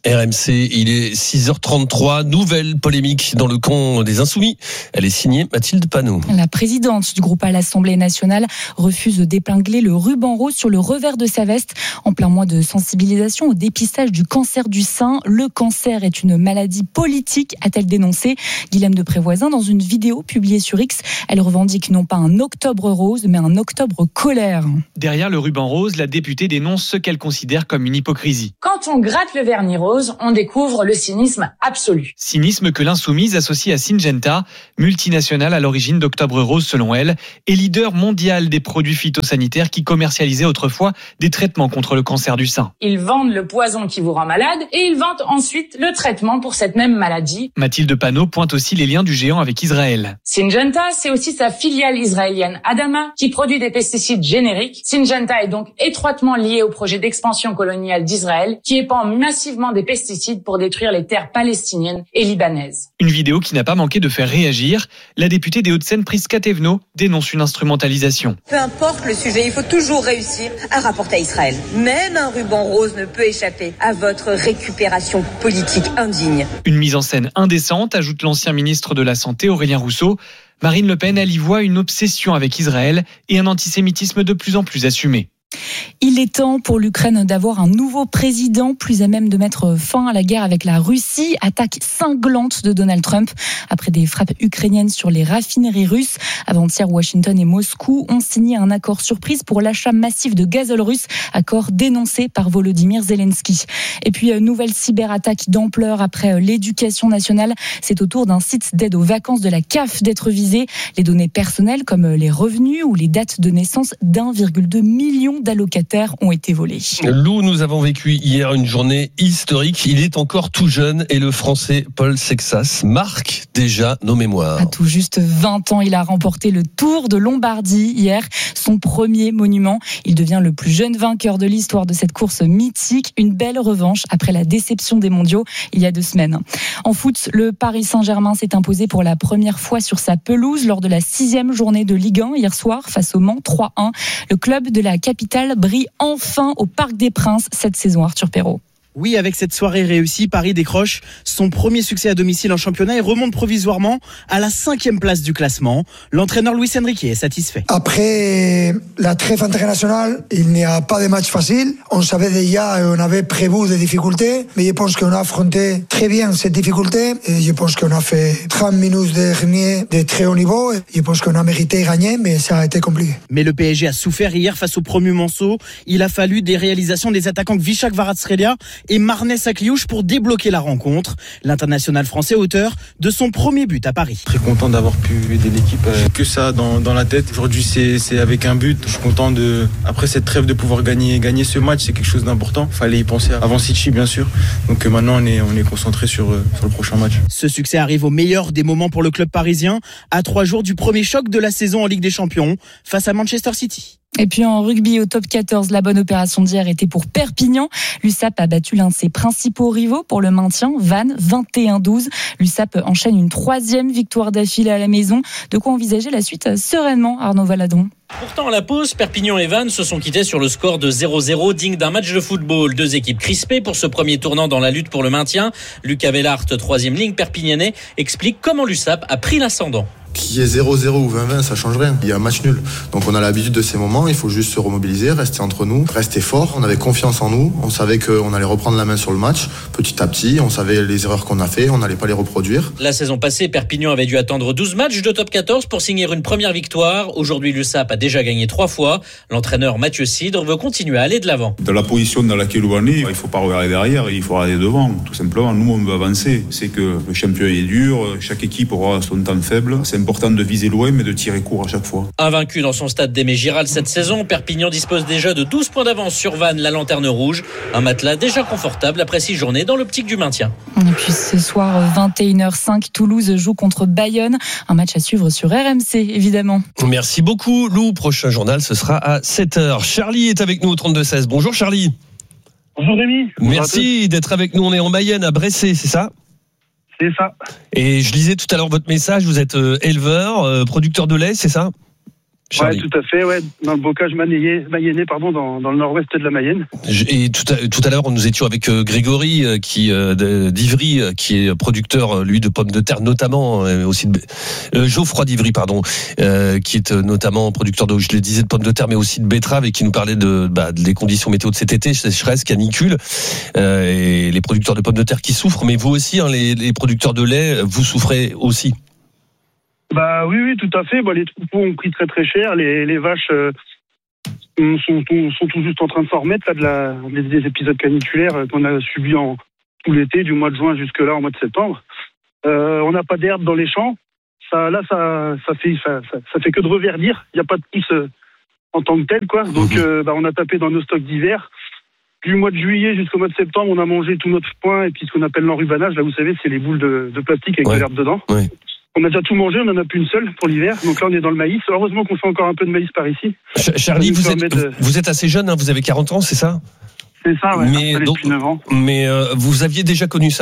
R M C, il est six heures trente-trois, nouvelle polémique dans le camp des Insoumis. Elle est signée Mathilde Panot. La présidente du groupe à l'Assemblée nationale refuse d'épingler le ruban rose sur le revers de sa veste. En plein mois de sensibilisation au dépistage du cancer du sein, le cancer est une maladie politique, a-t-elle dénoncé. Guilhem de Prévoisin, dans une vidéo publiée sur X, elle revendique non pas un octobre rose, mais un octobre colère. Derrière le ruban rose, la députée dénonce ce qu'elle considère comme une hypocrisie. Quand on gratte le vernis rose, on découvre le cynisme absolu. Cynisme que l'Insoumise associe à Syngenta, multinationale à l'origine d'Octobre Rose selon elle, et leader mondial des produits phytosanitaires qui commercialisait autrefois des traitements contre le cancer du sein. Ils vendent le poison qui vous rend malade et ils vendent ensuite le traitement pour cette même maladie. Mathilde Panot pointe aussi les liens du géant avec Israël. Syngenta, c'est aussi sa filiale israélienne Adama qui produit des pesticides génériques. Syngenta est donc étroitement lié au projet d'expansion coloniale d'Israël qui épand massivement des pesticides pour détruire les terres palestiniennes et libanaises. Une vidéo qui n'a pas manqué de faire réagir. La députée des Hauts-de-Seine, Prisca Thévenot, dénonce une instrumentalisation. Peu importe le sujet, il faut toujours réussir à rapporter à Israël. Même un ruban rose ne peut échapper à votre récupération politique indigne. Une mise en scène indécente, ajoute l'ancien ministre de la Santé, Aurélien Rousseau. Marine Le Pen, elle y voit une obsession avec Israël et un antisémitisme de plus en plus assumé. Il est temps pour l'Ukraine d'avoir un nouveau président plus à même de mettre fin à la guerre avec la Russie. Attaque cinglante de Donald Trump après des frappes ukrainiennes sur les raffineries russes. Avant-hier, Washington et Moscou ont signé un accord surprise pour l'achat massif de gazole russe, accord dénoncé par Volodymyr Zelensky. Et puis, nouvelle cyberattaque d'ampleur après l'éducation nationale. C'est au tour d'un site d'aide aux vacances de la C A F d'être visé. Les données personnelles comme les revenus ou les dates de naissance d'un virgule deux million d'allocataires ont été volés. Lou, nous avons vécu hier une journée historique. Il est encore tout jeune et le Français Paul Sexas marque déjà nos mémoires. À tout juste vingt ans, il a remporté le Tour de Lombardie hier, son premier monument. Il devient le plus jeune vainqueur de l'histoire de cette course mythique. Une belle revanche après la déception des mondiaux il y a deux semaines. En foot, le Paris Saint-Germain s'est imposé pour la première fois sur sa pelouse lors de la sixième journée de Ligue un hier soir face au Mans trois un. Le club de la capitale brille enfin au Parc des Princes cette saison, Arthur Perrault. Oui, avec cette soirée réussie, Paris décroche son premier succès à domicile en championnat et remonte provisoirement à la cinquième place du classement. L'entraîneur Luis Enrique est satisfait. Après la trêve internationale, il n'y a pas de match facile. On savait déjà, on avait prévu des difficultés, mais je pense qu'on a affronté très bien cette difficulté. Et je pense qu'on a fait trente minutes dernier de très haut niveau. Je pense qu'on a mérité gagner, mais ça a été compliqué. Mais le P S G a souffert hier face au premier Manceau. Il a fallu des réalisations des attaquants Kvichak Kvaratskhelia et Marnès Akliouche pour débloquer la rencontre. L'international français auteur de son premier but à Paris. Très content d'avoir pu aider l'équipe. Que ça dans, dans la tête. Aujourd'hui c'est, c'est avec un but. Je suis content de, après cette trêve de pouvoir gagner, gagner ce match. C'est quelque chose d'important. Il fallait y penser avant City bien sûr. Donc maintenant on est, on est concentré sur, sur le prochain match. Ce succès arrive au meilleur des moments pour le club parisien, à trois jours du premier choc de la saison en Ligue des Champions face à Manchester City. Et puis en rugby au top quatorze, la bonne opération d'hier était pour Perpignan. L'U S A P a battu l'un de ses principaux rivaux pour le maintien, Vannes, vingt et un douze. L'U S A P enchaîne une troisième victoire d'affilée à la maison. De quoi envisager la suite sereinement, Arnaud Valadon. Pourtant, à la pause, Perpignan et Vannes se sont quittés sur le score de zéro zéro, digne d'un match de football. Deux équipes crispées pour ce premier tournant dans la lutte pour le maintien. Lucas Vellart, troisième ligne perpignanais, explique comment l'U S A P a pris l'ascendant. Qu'il y ait zéro zéro ou vingt vingt, ça change rien. Il y a un match nul. Donc on a l'habitude de ces moments, il faut juste se remobiliser, rester entre nous, rester fort. On avait confiance en nous, on savait qu'on allait reprendre la main sur le match petit à petit, on savait les erreurs qu'on a fait, on n'allait pas les reproduire. La saison passée, Perpignan avait dû attendre douze matchs de top quatorze pour signer une première victoire. Aujourd'hui, l'U S A P a déjà gagné trois fois. L'entraîneur Mathieu Cidre veut continuer à aller de l'avant. Dans la position dans laquelle on est, il ne faut pas regarder derrière, il faut regarder devant. Tout simplement, nous on veut avancer. C'est que le championnat est dur, chaque équipe aura son temps faible. C'est important de viser loin mais de tirer court à chaque fois. Invaincu dans son stade d'Aimé Giral cette saison, Perpignan dispose déjà de douze points d'avance sur Vannes, la lanterne rouge. Un matelas déjà confortable après six journées dans l'optique du maintien. Et puis ce soir, vingt et une heures cinq, Toulouse joue contre Bayonne. Un match à suivre sur R M C, évidemment. Merci beaucoup, Lou. Prochain journal, ce sera à sept heures. Charlie est avec nous au trente-deux seize. Bonjour Charlie. Bonjour Rémi. Bonjour. Merci d'être avec nous. On est en Mayenne, à Bressé, c'est ça ? C'est ça. Et je lisais tout à l'heure votre message, vous êtes éleveur, producteur de lait, c'est ça ? Charlie. Ouais, tout à fait, ouais, dans le bocage mayennais, mayennais pardon, dans, dans le nord-ouest de la Mayenne. Et tout à, tout à l'heure, nous étions avec Grégory, qui d'Ivry, qui est producteur, lui, de pommes de terre, notamment, aussi de, euh, Geoffroy d'Ivry, pardon, euh, qui est notamment producteur de, je le disais, de pommes de terre, mais aussi de betteraves, et qui nous parlait de, bah, des conditions météo de cet été, sécheresse, canicule, euh, et les producteurs de pommes de terre qui souffrent, mais vous aussi, hein, les, les producteurs de lait, vous souffrez aussi. Bah oui, oui, tout à fait. Bah, les troupeaux ont pris très très cher. Les, les vaches euh, sont, sont, sont tout juste en train de s'en remettre là, de la, des, des épisodes caniculaires qu'on a subis en tout l'été, du mois de juin jusque là, en mois de septembre. Euh, on n'a pas d'herbe dans les champs. Ça, là, ça, ça fait, ça, ça, ça fait que de reverdir. Il n'y a pas de pousse euh, en tant que tel, quoi. Donc, euh, bah, on a tapé dans nos stocks d'hiver. Du mois de juillet jusqu'au mois de septembre, on a mangé tout notre foin et puis ce qu'on appelle l'enrubanage. Là, vous savez, c'est les boules de, de plastique avec ouais. de l'herbe dedans. Ouais. On a déjà tout mangé, on n'en a plus une seule pour l'hiver. Donc là, on est dans le maïs. Heureusement qu'on fait encore un peu de maïs par ici. Ch- Charlie, vous êtes, de... vous êtes assez jeune, hein, vous avez quarante ans, c'est ça ? C'est ça, ouais. Mais, donc, depuis neuf ans. Mais euh, vous aviez déjà connu ça ?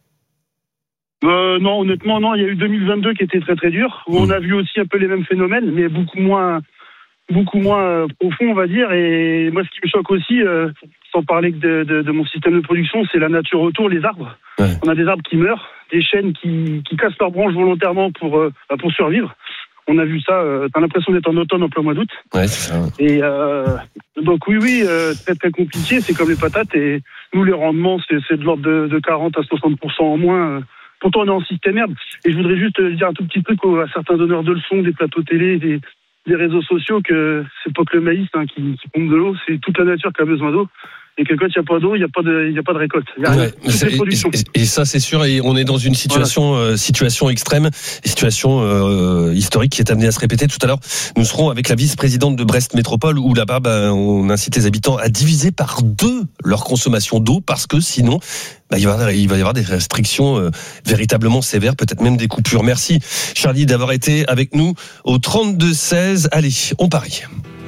euh, Non, honnêtement, non. Il y a eu deux mille vingt-deux qui était très très dur, où mmh. on a vu aussi un peu les mêmes phénomènes, mais beaucoup moins, beaucoup moins euh, profond, on va dire. Et moi, ce qui me choque aussi, euh, sans parler de, de, de mon système de production, c'est la nature autour, les arbres. Ouais. On a des arbres qui meurent, des chênes qui, qui cassent leurs branches volontairement pour, euh, pour survivre. On a vu ça, euh, t'as l'impression d'être en automne en plein mois d'août. Ouais, c'est ça. Et euh, donc oui, oui, euh, très très compliqué, c'est comme les patates. Et nous, les rendements, c'est, c'est de l'ordre de, de quarante à soixante pour cent en moins. Euh, pourtant, on est en système herbe. Et je voudrais juste dire un tout petit truc à certains donneurs de leçons, des plateaux télé, des, des réseaux sociaux, que c'est pas que le maïs hein, qui, qui pompe de l'eau, c'est toute la nature qui a besoin d'eau. Et que quand il n'y a pas d'eau, il n'y a pas de, il n'y a pas de récolte. Il y a ouais, et, et, et ça, c'est sûr. Et on est dans une situation, voilà. euh, situation extrême, situation euh, historique qui est amenée à se répéter. Tout à l'heure, nous serons avec la vice-présidente de Brest Métropole, où là-bas, bah, on incite les habitants à diviser par deux leur consommation d'eau, parce que sinon, bah, il va y avoir, il va y avoir des restrictions euh, véritablement sévères, peut-être même des coupures. Merci, Charlie, d'avoir été avec nous au trente-deux seize. Allez, on parie.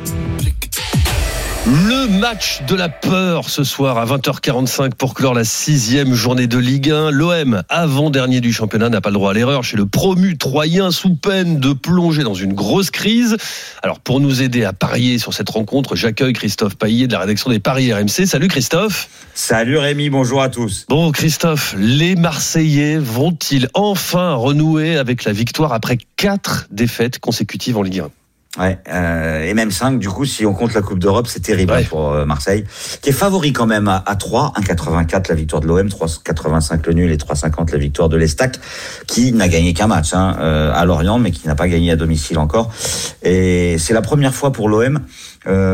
Le match de la peur ce soir à vingt heures quarante-cinq pour clore la sixième journée de Ligue un. L'O M, avant-dernier du championnat, n'a pas le droit à l'erreur chez le promu troyen, sous peine de plonger dans une grosse crise. Alors pour nous aider à parier sur cette rencontre, j'accueille Christophe Paillet de la rédaction des Paris R M C. Salut Christophe. Salut Rémi, bonjour à tous. Bon Christophe, les Marseillais vont-ils enfin renouer avec la victoire après quatre défaites consécutives en Ligue un ? Ouais, euh, et même cinq du coup si on compte la Coupe d'Europe, c'est terrible ouais. pour euh, Marseille, qui est favori quand même à, à trois, un virgule quatre-vingt-quatre la victoire de l'O M, trois virgule quatre-vingt-cinq le nul et trois virgule cinquante la victoire de l'Estac, qui n'a gagné qu'un match hein, euh, à Lorient, mais qui n'a pas gagné à domicile encore. Et c'est la première fois pour l'O M euh,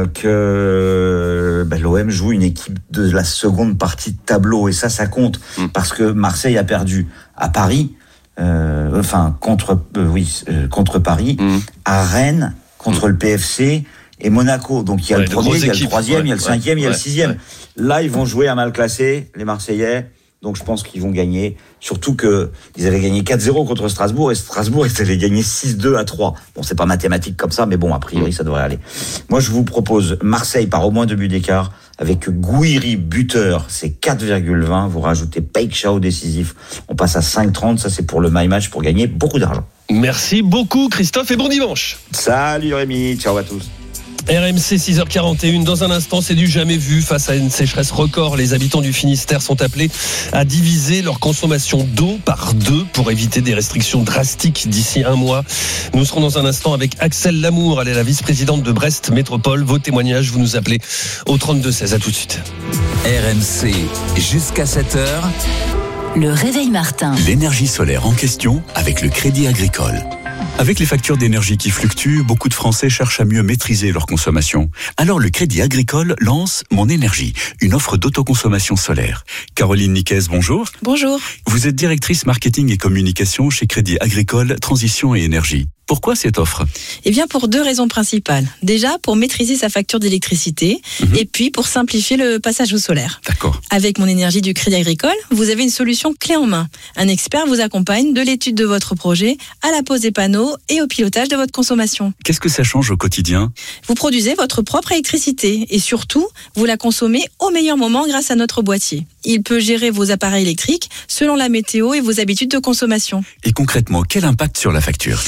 que ben, l'O M joue une équipe de la seconde partie de tableau, et ça, ça compte, mmh. parce que Marseille a perdu à Paris, euh, enfin contre, euh, oui, euh, contre Paris, mmh. à Rennes, contre le P F C et Monaco. Donc il y a ouais, le premier, il y a le troisième, ouais, il y a le cinquième, ouais, il y a le sixième. Ouais. Là, ils vont jouer à mal classé, les Marseillais. Donc je pense qu'ils vont gagner. Surtout que ils avaient gagné quatre zéro contre Strasbourg, et Strasbourg, ils avaient gagné six deux à trois. Bon, c'est pas mathématique comme ça, mais bon, a priori, ça devrait aller. Moi, je vous propose Marseille par au moins deux buts d'écart, avec Gouiri buteur, c'est quatre virgule vingt. Vous rajoutez Paik Chao décisif. On passe à cinq trente. Ça, c'est pour le My Match, pour gagner beaucoup d'argent. Merci beaucoup Christophe et bon dimanche. Salut Rémi, ciao à tous. R M C six heures quarante et une, dans un instant, c'est du jamais vu. Face à une sécheresse record, les habitants du Finistère sont appelés à diviser leur consommation d'eau par deux pour éviter des restrictions drastiques d'ici un mois. Nous serons dans un instant avec Axel Lamour, elle est la vice-présidente de Brest Métropole. Vos témoignages, vous nous appelez au trente-deux seize. À tout de suite. R M C, jusqu'à sept heures. Le réveil Martin. L'énergie solaire en question avec le Crédit Agricole. Avec les factures d'énergie qui fluctuent, beaucoup de Français cherchent à mieux maîtriser leur consommation. Alors le Crédit Agricole lance Mon Énergie, une offre d'autoconsommation solaire. Caroline Niquez, bonjour. Bonjour. Vous êtes directrice marketing et communication chez Crédit Agricole Transition et Énergie. Pourquoi cette offre ? Eh bien, pour deux raisons principales. Déjà, pour maîtriser sa facture d'électricité, mmh. et puis pour simplifier le passage au solaire. D'accord. Avec Mon Énergie du Crédit Agricole, vous avez une solution clé en main. Un expert vous accompagne de l'étude de votre projet à la pose des panneaux et au pilotage de votre consommation. Qu'est-ce que ça change au quotidien ? Vous produisez votre propre électricité et surtout, vous la consommez au meilleur moment grâce à notre boîtier. Il peut gérer vos appareils électriques selon la météo et vos habitudes de consommation. Et concrètement, quel impact sur la facture ? Alors,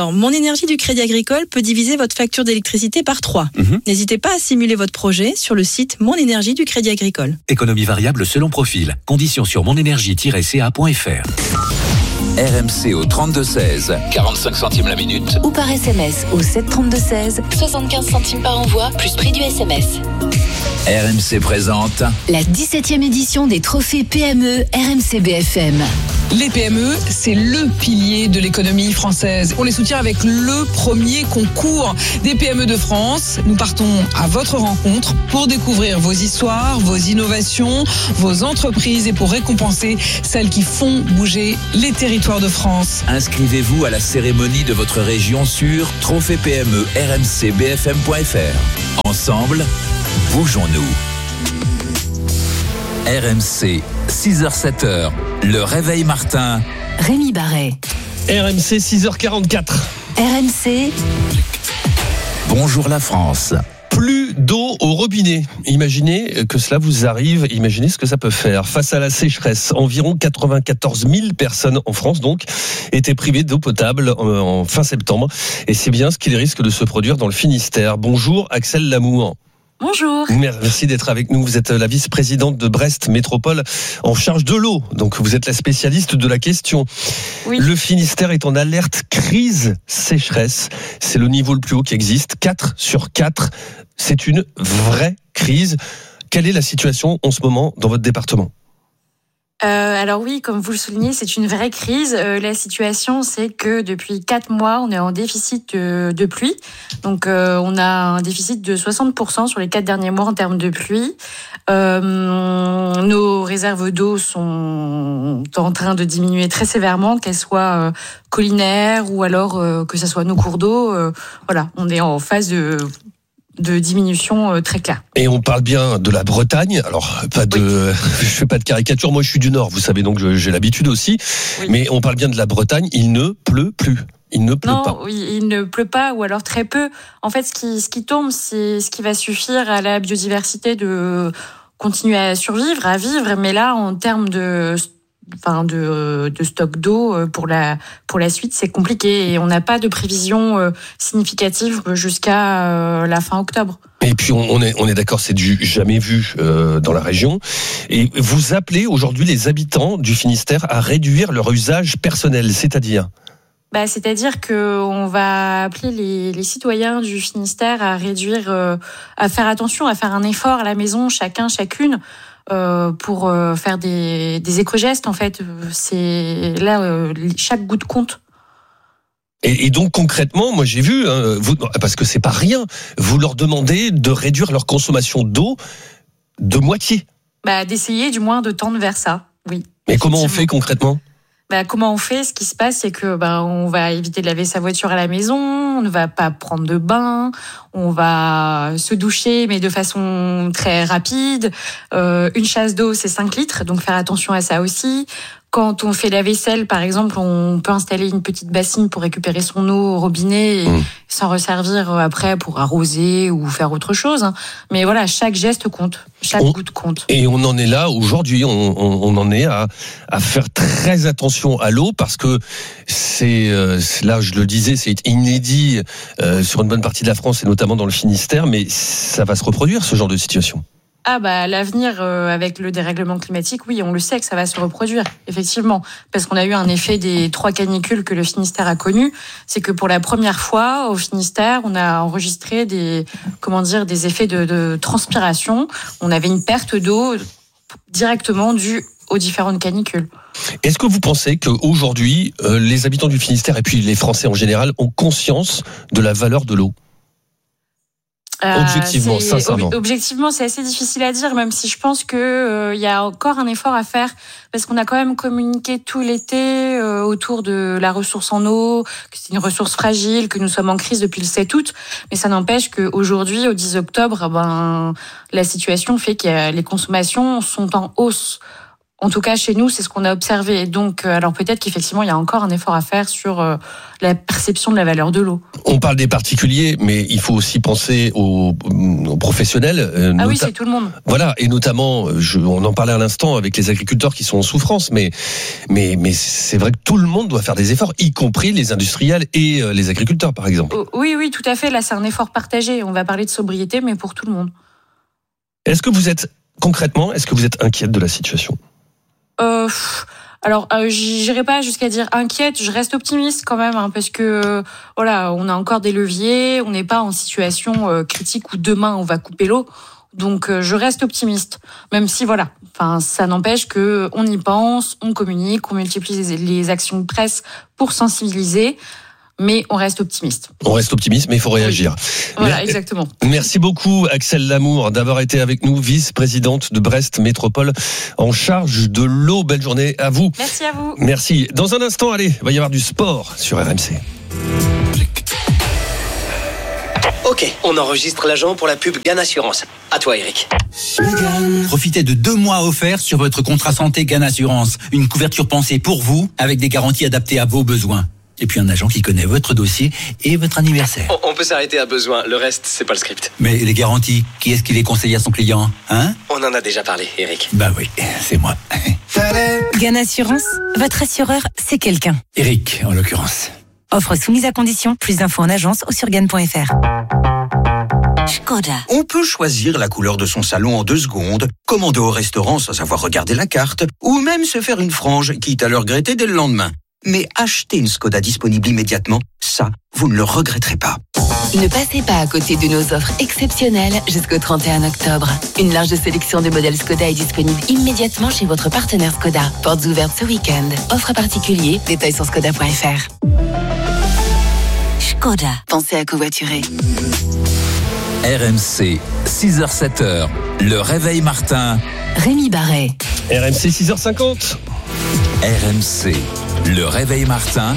Alors, Mon Énergie du Crédit Agricole peut diviser votre facture d'électricité par trois. Mmh. N'hésitez pas à simuler votre projet sur le site Mon Énergie du Crédit Agricole. Économie variable selon profil. Conditions sur monénergie tiret c a point f r. R M C au trente-deux seize, quarante-cinq centimes la minute. Ou par S M S au sept trente-deux seize, soixante-quinze centimes par envoi, plus prix du S M S. R M C présente la dix-septième édition des trophées P M E R M C B F M. Les P M E, c'est le pilier de l'économie française. On les soutient avec le premier concours des P M E de France. Nous partons à votre rencontre pour découvrir vos histoires, vos innovations, vos entreprises et pour récompenser celles qui font bouger les territoires de France. Inscrivez-vous à la cérémonie de votre région sur trophée P M E R M C B F M point F R. Ensemble, bougeons-nous. R M C, six heures sept heures, le réveil Martin. Rémi Barret. R M C, six heures quarante-quatre. R M C. Bonjour la France. Plus d'eau au robinet. Imaginez que cela vous arrive, imaginez ce que ça peut faire. Face à la sécheresse, environ quatre-vingt-quatorze mille personnes en France donc étaient privées d'eau potable en fin septembre. Et c'est bien ce qu'il risque de se produire dans le Finistère. Bonjour Axel Lamour. Bonjour. Merci d'être avec nous. Vous êtes la vice-présidente de Brest Métropole en charge de l'eau. Donc vous êtes la spécialiste de la question. Oui. Le Finistère est en alerte crise sécheresse. C'est le niveau le plus haut qui existe. quatre sur quatre. C'est une vraie crise. Quelle est la situation en ce moment dans votre département ? Euh, alors oui, comme vous le soulignez, c'est une vraie crise. Euh, la situation, c'est que depuis quatre mois, on est en déficit de, de pluie. Donc, euh, on a un déficit de soixante pour cent sur les quatre derniers mois en termes de pluie. Euh, nos réserves d'eau sont en train de diminuer très sévèrement, qu'elles soient euh, collinaires ou alors euh, que ce soit nos cours d'eau. Euh, voilà, on est en phase de... de diminution euh, très claire. Et on parle bien de la Bretagne. Alors, pas de, oui. je fais pas de caricature. Moi, je suis du Nord. Vous savez, donc j'ai l'habitude aussi. Oui. Mais on parle bien de la Bretagne. Il ne pleut plus. Il ne pleut non, pas. Oui, il ne pleut pas, ou alors très peu. En fait, ce qui, ce qui tombe, c'est ce qui va suffire à la biodiversité de continuer à survivre, à vivre. Mais là, en termes de Enfin de, de stock d'eau pour la pour la suite, c'est compliqué et on n'a pas de prévision significative jusqu'à la fin octobre. Et puis on est on est d'accord, c'est du jamais vu euh, dans la région. Et vous appelez aujourd'hui les habitants du Finistère à réduire leur usage personnel, c'est-à-dire Bah, c'est-à-dire que on va appeler les, les citoyens du Finistère à réduire, euh, à faire attention, à faire un effort à la maison, chacun, chacune. Euh, pour euh, faire des, des éco-gestes, en fait, c'est là euh, chaque goutte compte. Et, et donc concrètement, moi j'ai vu, hein, vous, parce que c'est pas rien, vous leur demandez de réduire leur consommation d'eau de moitié. Bah, d'essayer du moins de tendre vers ça, oui. Mais comment on fait concrètement ? Bah, comment on fait ? Ce qui se passe, c'est que bah, on va éviter de laver sa voiture à la maison, on ne va pas prendre de bain, on va se doucher, mais de façon très rapide. Euh, une chasse d'eau, c'est cinq litres, donc faire attention à ça aussi. Quand on fait la vaisselle, par exemple, on peut installer une petite bassine pour récupérer son eau au robinet et mmh. s'en resservir après pour arroser ou faire autre chose. Mais voilà, chaque geste compte, chaque on, goutte compte. Et on en est là aujourd'hui, on, on, on en est à, à faire très attention à l'eau parce que c'est, euh, là, je le disais, c'est inédit euh, sur une bonne partie de la France et notamment dans le Finistère, mais ça va se reproduire ce genre de situation. Ah bah l'avenir euh, avec le dérèglement climatique, oui, on le sait que ça va se reproduire, effectivement, parce qu'on a eu un effet des trois canicules que le Finistère a connu, c'est que pour la première fois au Finistère, on a enregistré des comment dire des effets de, de transpiration, on avait une perte d'eau directement due aux différentes canicules. Est-ce que vous pensez qu'aujourd'hui, euh, les habitants du Finistère et puis les Français en général ont conscience de la valeur de l'eau ? Objectivement, euh, sincèrement. Objectivement, c'est assez difficile à dire, même si je pense que euh, y a encore un effort à faire, parce qu'on a quand même communiqué tout l'été euh, autour de la ressource en eau, que c'est une ressource fragile, que nous sommes en crise depuis le sept août, mais ça n'empêche qu'aujourd'hui, au dix octobre, ben la situation fait que les consommations sont en hausse. En tout cas, chez nous, c'est ce qu'on a observé. Et donc, alors peut-être qu'effectivement, il y a encore un effort à faire sur euh, la perception de la valeur de l'eau. On parle des particuliers, mais il faut aussi penser aux, aux professionnels. Euh, ah nota- oui, c'est tout le monde. Voilà, et notamment, je, on en parlait à l'instant avec les agriculteurs qui sont en souffrance, mais, mais, mais c'est vrai que tout le monde doit faire des efforts, y compris les industriels et euh, les agriculteurs, par exemple. Oui, oui, tout à fait. Là, c'est un effort partagé. On va parler de sobriété, mais pour tout le monde. Est-ce que vous êtes, concrètement, est-ce que vous êtes inquiète de la situation ? Euh, alors, euh, j'irai pas jusqu'à dire inquiète. Je reste optimiste quand même, hein, parce que euh, voilà, on a encore des leviers. On n'est pas en situation euh, critique où demain on va couper l'eau. Donc, euh, je reste optimiste, même si voilà. Enfin, ça n'empêche que on y pense, on communique, on multiplie les, les actions de presse pour sensibiliser. Mais on reste optimiste. On reste optimiste, mais il faut réagir. Voilà, Mais, exactement. Merci beaucoup, Axelle Lamour, d'avoir été avec nous, vice-présidente de Brest Métropole, en charge de l'eau. Belle journée à vous. Merci à vous. Merci. Dans un instant, allez, il va y avoir du sport sur R M C. Ok, on enregistre l'agent pour la pub Gann Assurance. À toi, Eric. Profitez de deux mois offerts sur votre contrat santé Gann Assurance. Une couverture pensée pour vous, avec des garanties adaptées à vos besoins. Et puis un agent qui connaît votre dossier et votre anniversaire. On, on peut s'arrêter à besoin, le reste, c'est pas le script. Mais les garanties, qui est-ce qui les conseille à son client, hein? On en a déjà parlé, Eric. Bah oui, c'est moi. Gann Assurance, votre assureur, c'est quelqu'un. Eric, en l'occurrence. Offre soumise à condition, plus d'infos en agence ou sur gann point f r. Škoda. On peut choisir la couleur de son salon en deux secondes, commander au restaurant sans savoir regarder la carte, ou même se faire une frange, quitte à le regretter dès le lendemain. Mais acheter une Škoda disponible immédiatement, ça, vous ne le regretterez pas. Ne passez pas à côté de nos offres exceptionnelles jusqu'au trente et un octobre. Une large sélection de modèles Škoda est disponible immédiatement chez votre partenaire Škoda. Portes ouvertes ce week-end. Offre particulier, détails sur škoda point f r. Škoda. Pensez à covoiturer. R M C, six heures sept heures, le réveil Martin. Rémi Barret. R M C six heures cinquante. R M C, le réveil Martin.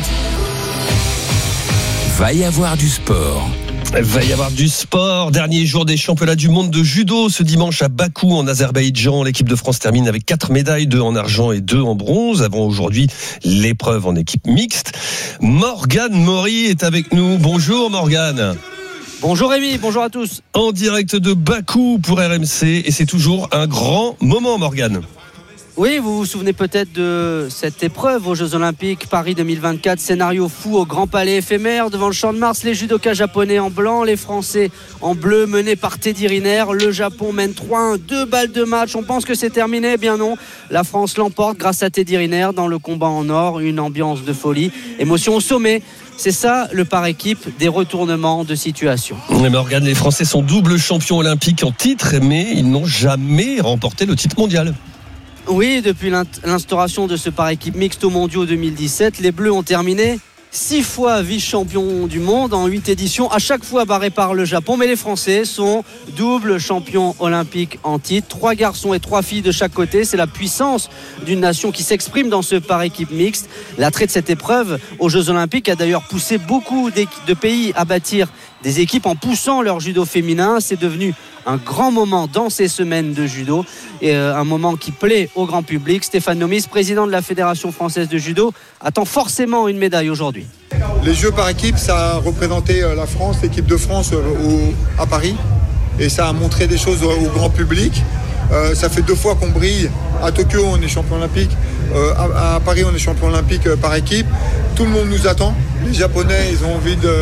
Va y avoir du sport. Il va y avoir du sport. Dernier jour des championnats du monde de judo ce dimanche à Bakou en Azerbaïdjan. L'équipe de France termine avec quatre médailles, deux en argent et deux en bronze. Avant aujourd'hui l'épreuve en équipe mixte. Morgane Maury est avec nous. Bonjour Morgane. Bonjour Rémi, bonjour à tous. En direct de Bakou pour R M C et c'est toujours un grand moment Morgane. Oui, vous vous souvenez peut-être de cette épreuve aux Jeux Olympiques Paris deux mille vingt-quatre, scénario fou au Grand Palais éphémère devant le Champ de Mars, les judokas japonais en blanc, les Français en bleu menés par Teddy Riner. Le Japon mène trois un, deux balles de match, on pense que c'est terminé, eh bien non. La France l'emporte grâce à Teddy Riner dans le combat en or, une ambiance de folie, émotion au sommet. C'est ça le par équipe des retournements de situation. Mais Morgane, les Français sont double champions olympiques en titre, mais ils n'ont jamais remporté le titre mondial. Oui, depuis l'instauration de ce par équipe mixte aux mondiaux deux mille dix-sept, les Bleus ont terminé six fois vice-champions du monde en huit éditions, à chaque fois barrés par le Japon. Mais les Français sont double champions olympiques en titre, trois garçons et trois filles de chaque côté. C'est la puissance d'une nation qui s'exprime dans ce par équipe mixte. L'attrait de cette épreuve aux Jeux Olympiques a d'ailleurs poussé beaucoup de pays à bâtir des équipes en poussant leur judo féminin. C'est devenu un grand moment dans ces semaines de judo et euh, un moment qui plaît au grand public. Stéphane Nomis, président de la Fédération française de judo, attend forcément une médaille aujourd'hui. Les Jeux par équipe, ça a représenté la France, l'équipe de France au, à Paris, et ça a montré des choses au, au grand public. Euh, ça fait deux fois qu'on brille. À Tokyo, on est champion olympique. Euh, à, à Paris, on est champion olympique par équipe. Tout le monde nous attend. Les Japonais, ils ont envie de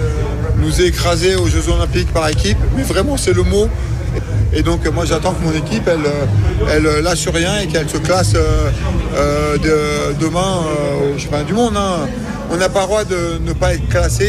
nous écraser aux Jeux olympiques par équipe, mais vraiment c'est le mot. Et donc moi j'attends que mon équipe elle, elle lâche rien et qu'elle se classe euh, euh, de, demain euh, aux championnats du monde, hein. On n'a pas le droit de ne pas être classé.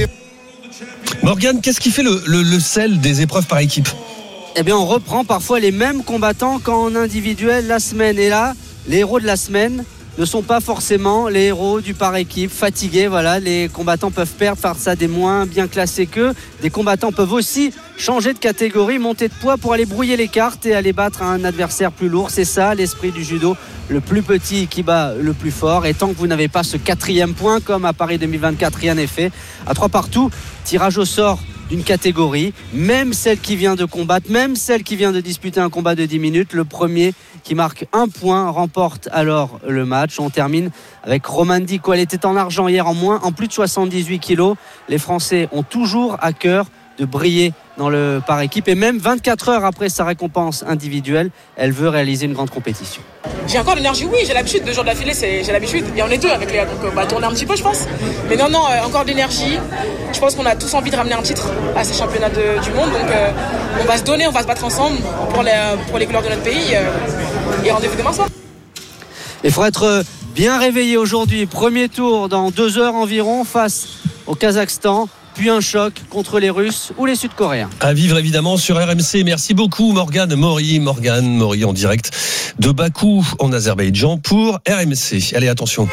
Morgane, qu'est-ce qui fait le, le, le sel des épreuves par équipe ? Eh bien on reprend parfois les mêmes combattants qu'en individuel la semaine. Et là, les héros de la semaine ne sont pas forcément les héros du par équipe. Fatigués, voilà, les combattants peuvent perdre face à des moins bien classés qu'eux. Des combattants peuvent aussi changer de catégorie, monter de poids pour aller brouiller les cartes et aller battre un adversaire plus lourd. C'est ça l'esprit du judo, le plus petit qui bat le plus fort. Et tant que vous n'avez pas ce quatrième point, comme à Paris deux mille vingt-quatre, rien n'est fait. À trois partout, tirage au sort d'une catégorie, même celle qui vient de combattre, même celle qui vient de disputer un combat de dix minutes. Le premier qui marque un point remporte alors le match. On termine avec Romane Dico. Elle était en argent hier en moins, en plus de soixante-dix-huit kilos. Les Français ont toujours à cœur de briller dans le par équipe et même vingt-quatre heures après sa récompense individuelle, elle veut réaliser une grande compétition. J'ai encore l'énergie, oui, j'ai l'habitude, deux jours d'affilée, c'est, j'ai l'habitude, et on est deux avec Léa, donc on va tourner un petit peu je pense. Mais non, non, euh, encore de l'énergie, je pense qu'on a tous envie de ramener un titre à ces championnats de, du monde, donc euh, on va se donner, on va se battre ensemble pour les, pour les couleurs de notre pays, euh, et rendez-vous demain soir. Il faut être bien réveillé aujourd'hui, premier tour dans deux heures environ face au Kazakhstan. Puis un choc contre les Russes ou les Sud-Coréens. À vivre évidemment sur R M C. Merci beaucoup Morgane Maury. Morgane Maury en direct de Bakou en Azerbaïdjan pour R M C. Allez, attention.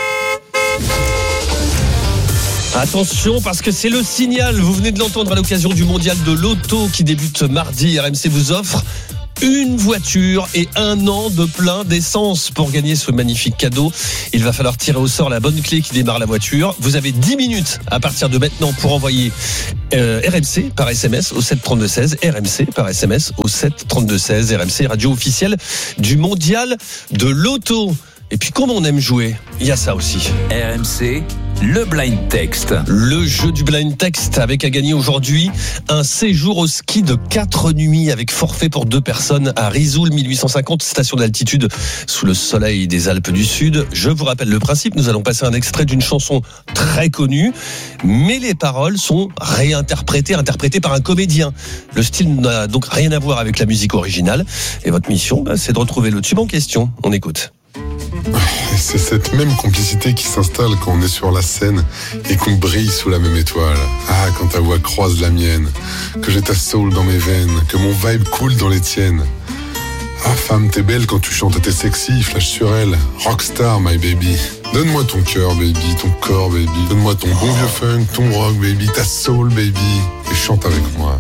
Attention parce que c'est le signal. Vous venez de l'entendre à l'occasion du mondial de l'auto qui débute mardi. R M C vous offre une voiture et un an de plein d'essence pour gagner ce magnifique cadeau. Il va falloir tirer au sort la bonne clé qui démarre la voiture. Vous avez dix minutes à partir de maintenant pour envoyer euh, R M C par S M S au sept trente-deux seize. R M C par S M S au sept trente-deux seize. R M C, radio officielle du mondial de l'auto. Et puis comme on aime jouer, il y a ça aussi. R M C, le blind text. Le jeu du blind text avec à gagner aujourd'hui un séjour au ski de quatre nuits avec forfait pour deux personnes à Risoul, mille huit cent cinquante, station d'altitude sous le soleil des Alpes du Sud. Je vous rappelle le principe, nous allons passer un extrait d'une chanson très connue, mais les paroles sont réinterprétées, interprétées par un comédien. Le style n'a donc rien à voir avec la musique originale. Et votre mission, bah, c'est de retrouver le tube en question. On écoute. C'est cette même complicité qui s'installe quand on est sur la scène et qu'on brille sous la même étoile. Ah, quand ta voix croise la mienne, que j'ai ta soul dans mes veines, que mon vibe coule dans les tiennes. Ah, femme, t'es belle quand tu chantes, t'es sexy, flash sur elle. Rockstar, my baby. Donne-moi ton cœur, baby, ton corps, baby. Donne-moi ton bon vieux funk, ton rock, baby, ta soul, baby. Et chante avec moi.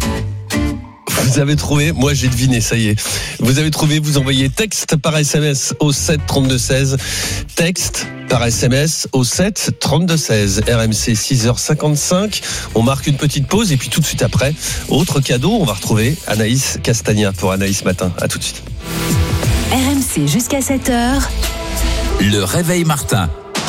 Vous avez trouvé, moi j'ai deviné, ça y est. Vous avez trouvé, vous envoyez texte par S M S au sept trente-deux seize. Texte par S M S au sept trente-deux seize. R M C, six heures cinquante-cinq. On marque une petite pause et puis tout de suite après, autre cadeau, on va retrouver Anaïs Castagna pour Anaïs Matin. À tout de suite. R M C jusqu'à sept heures. Le réveil Martin.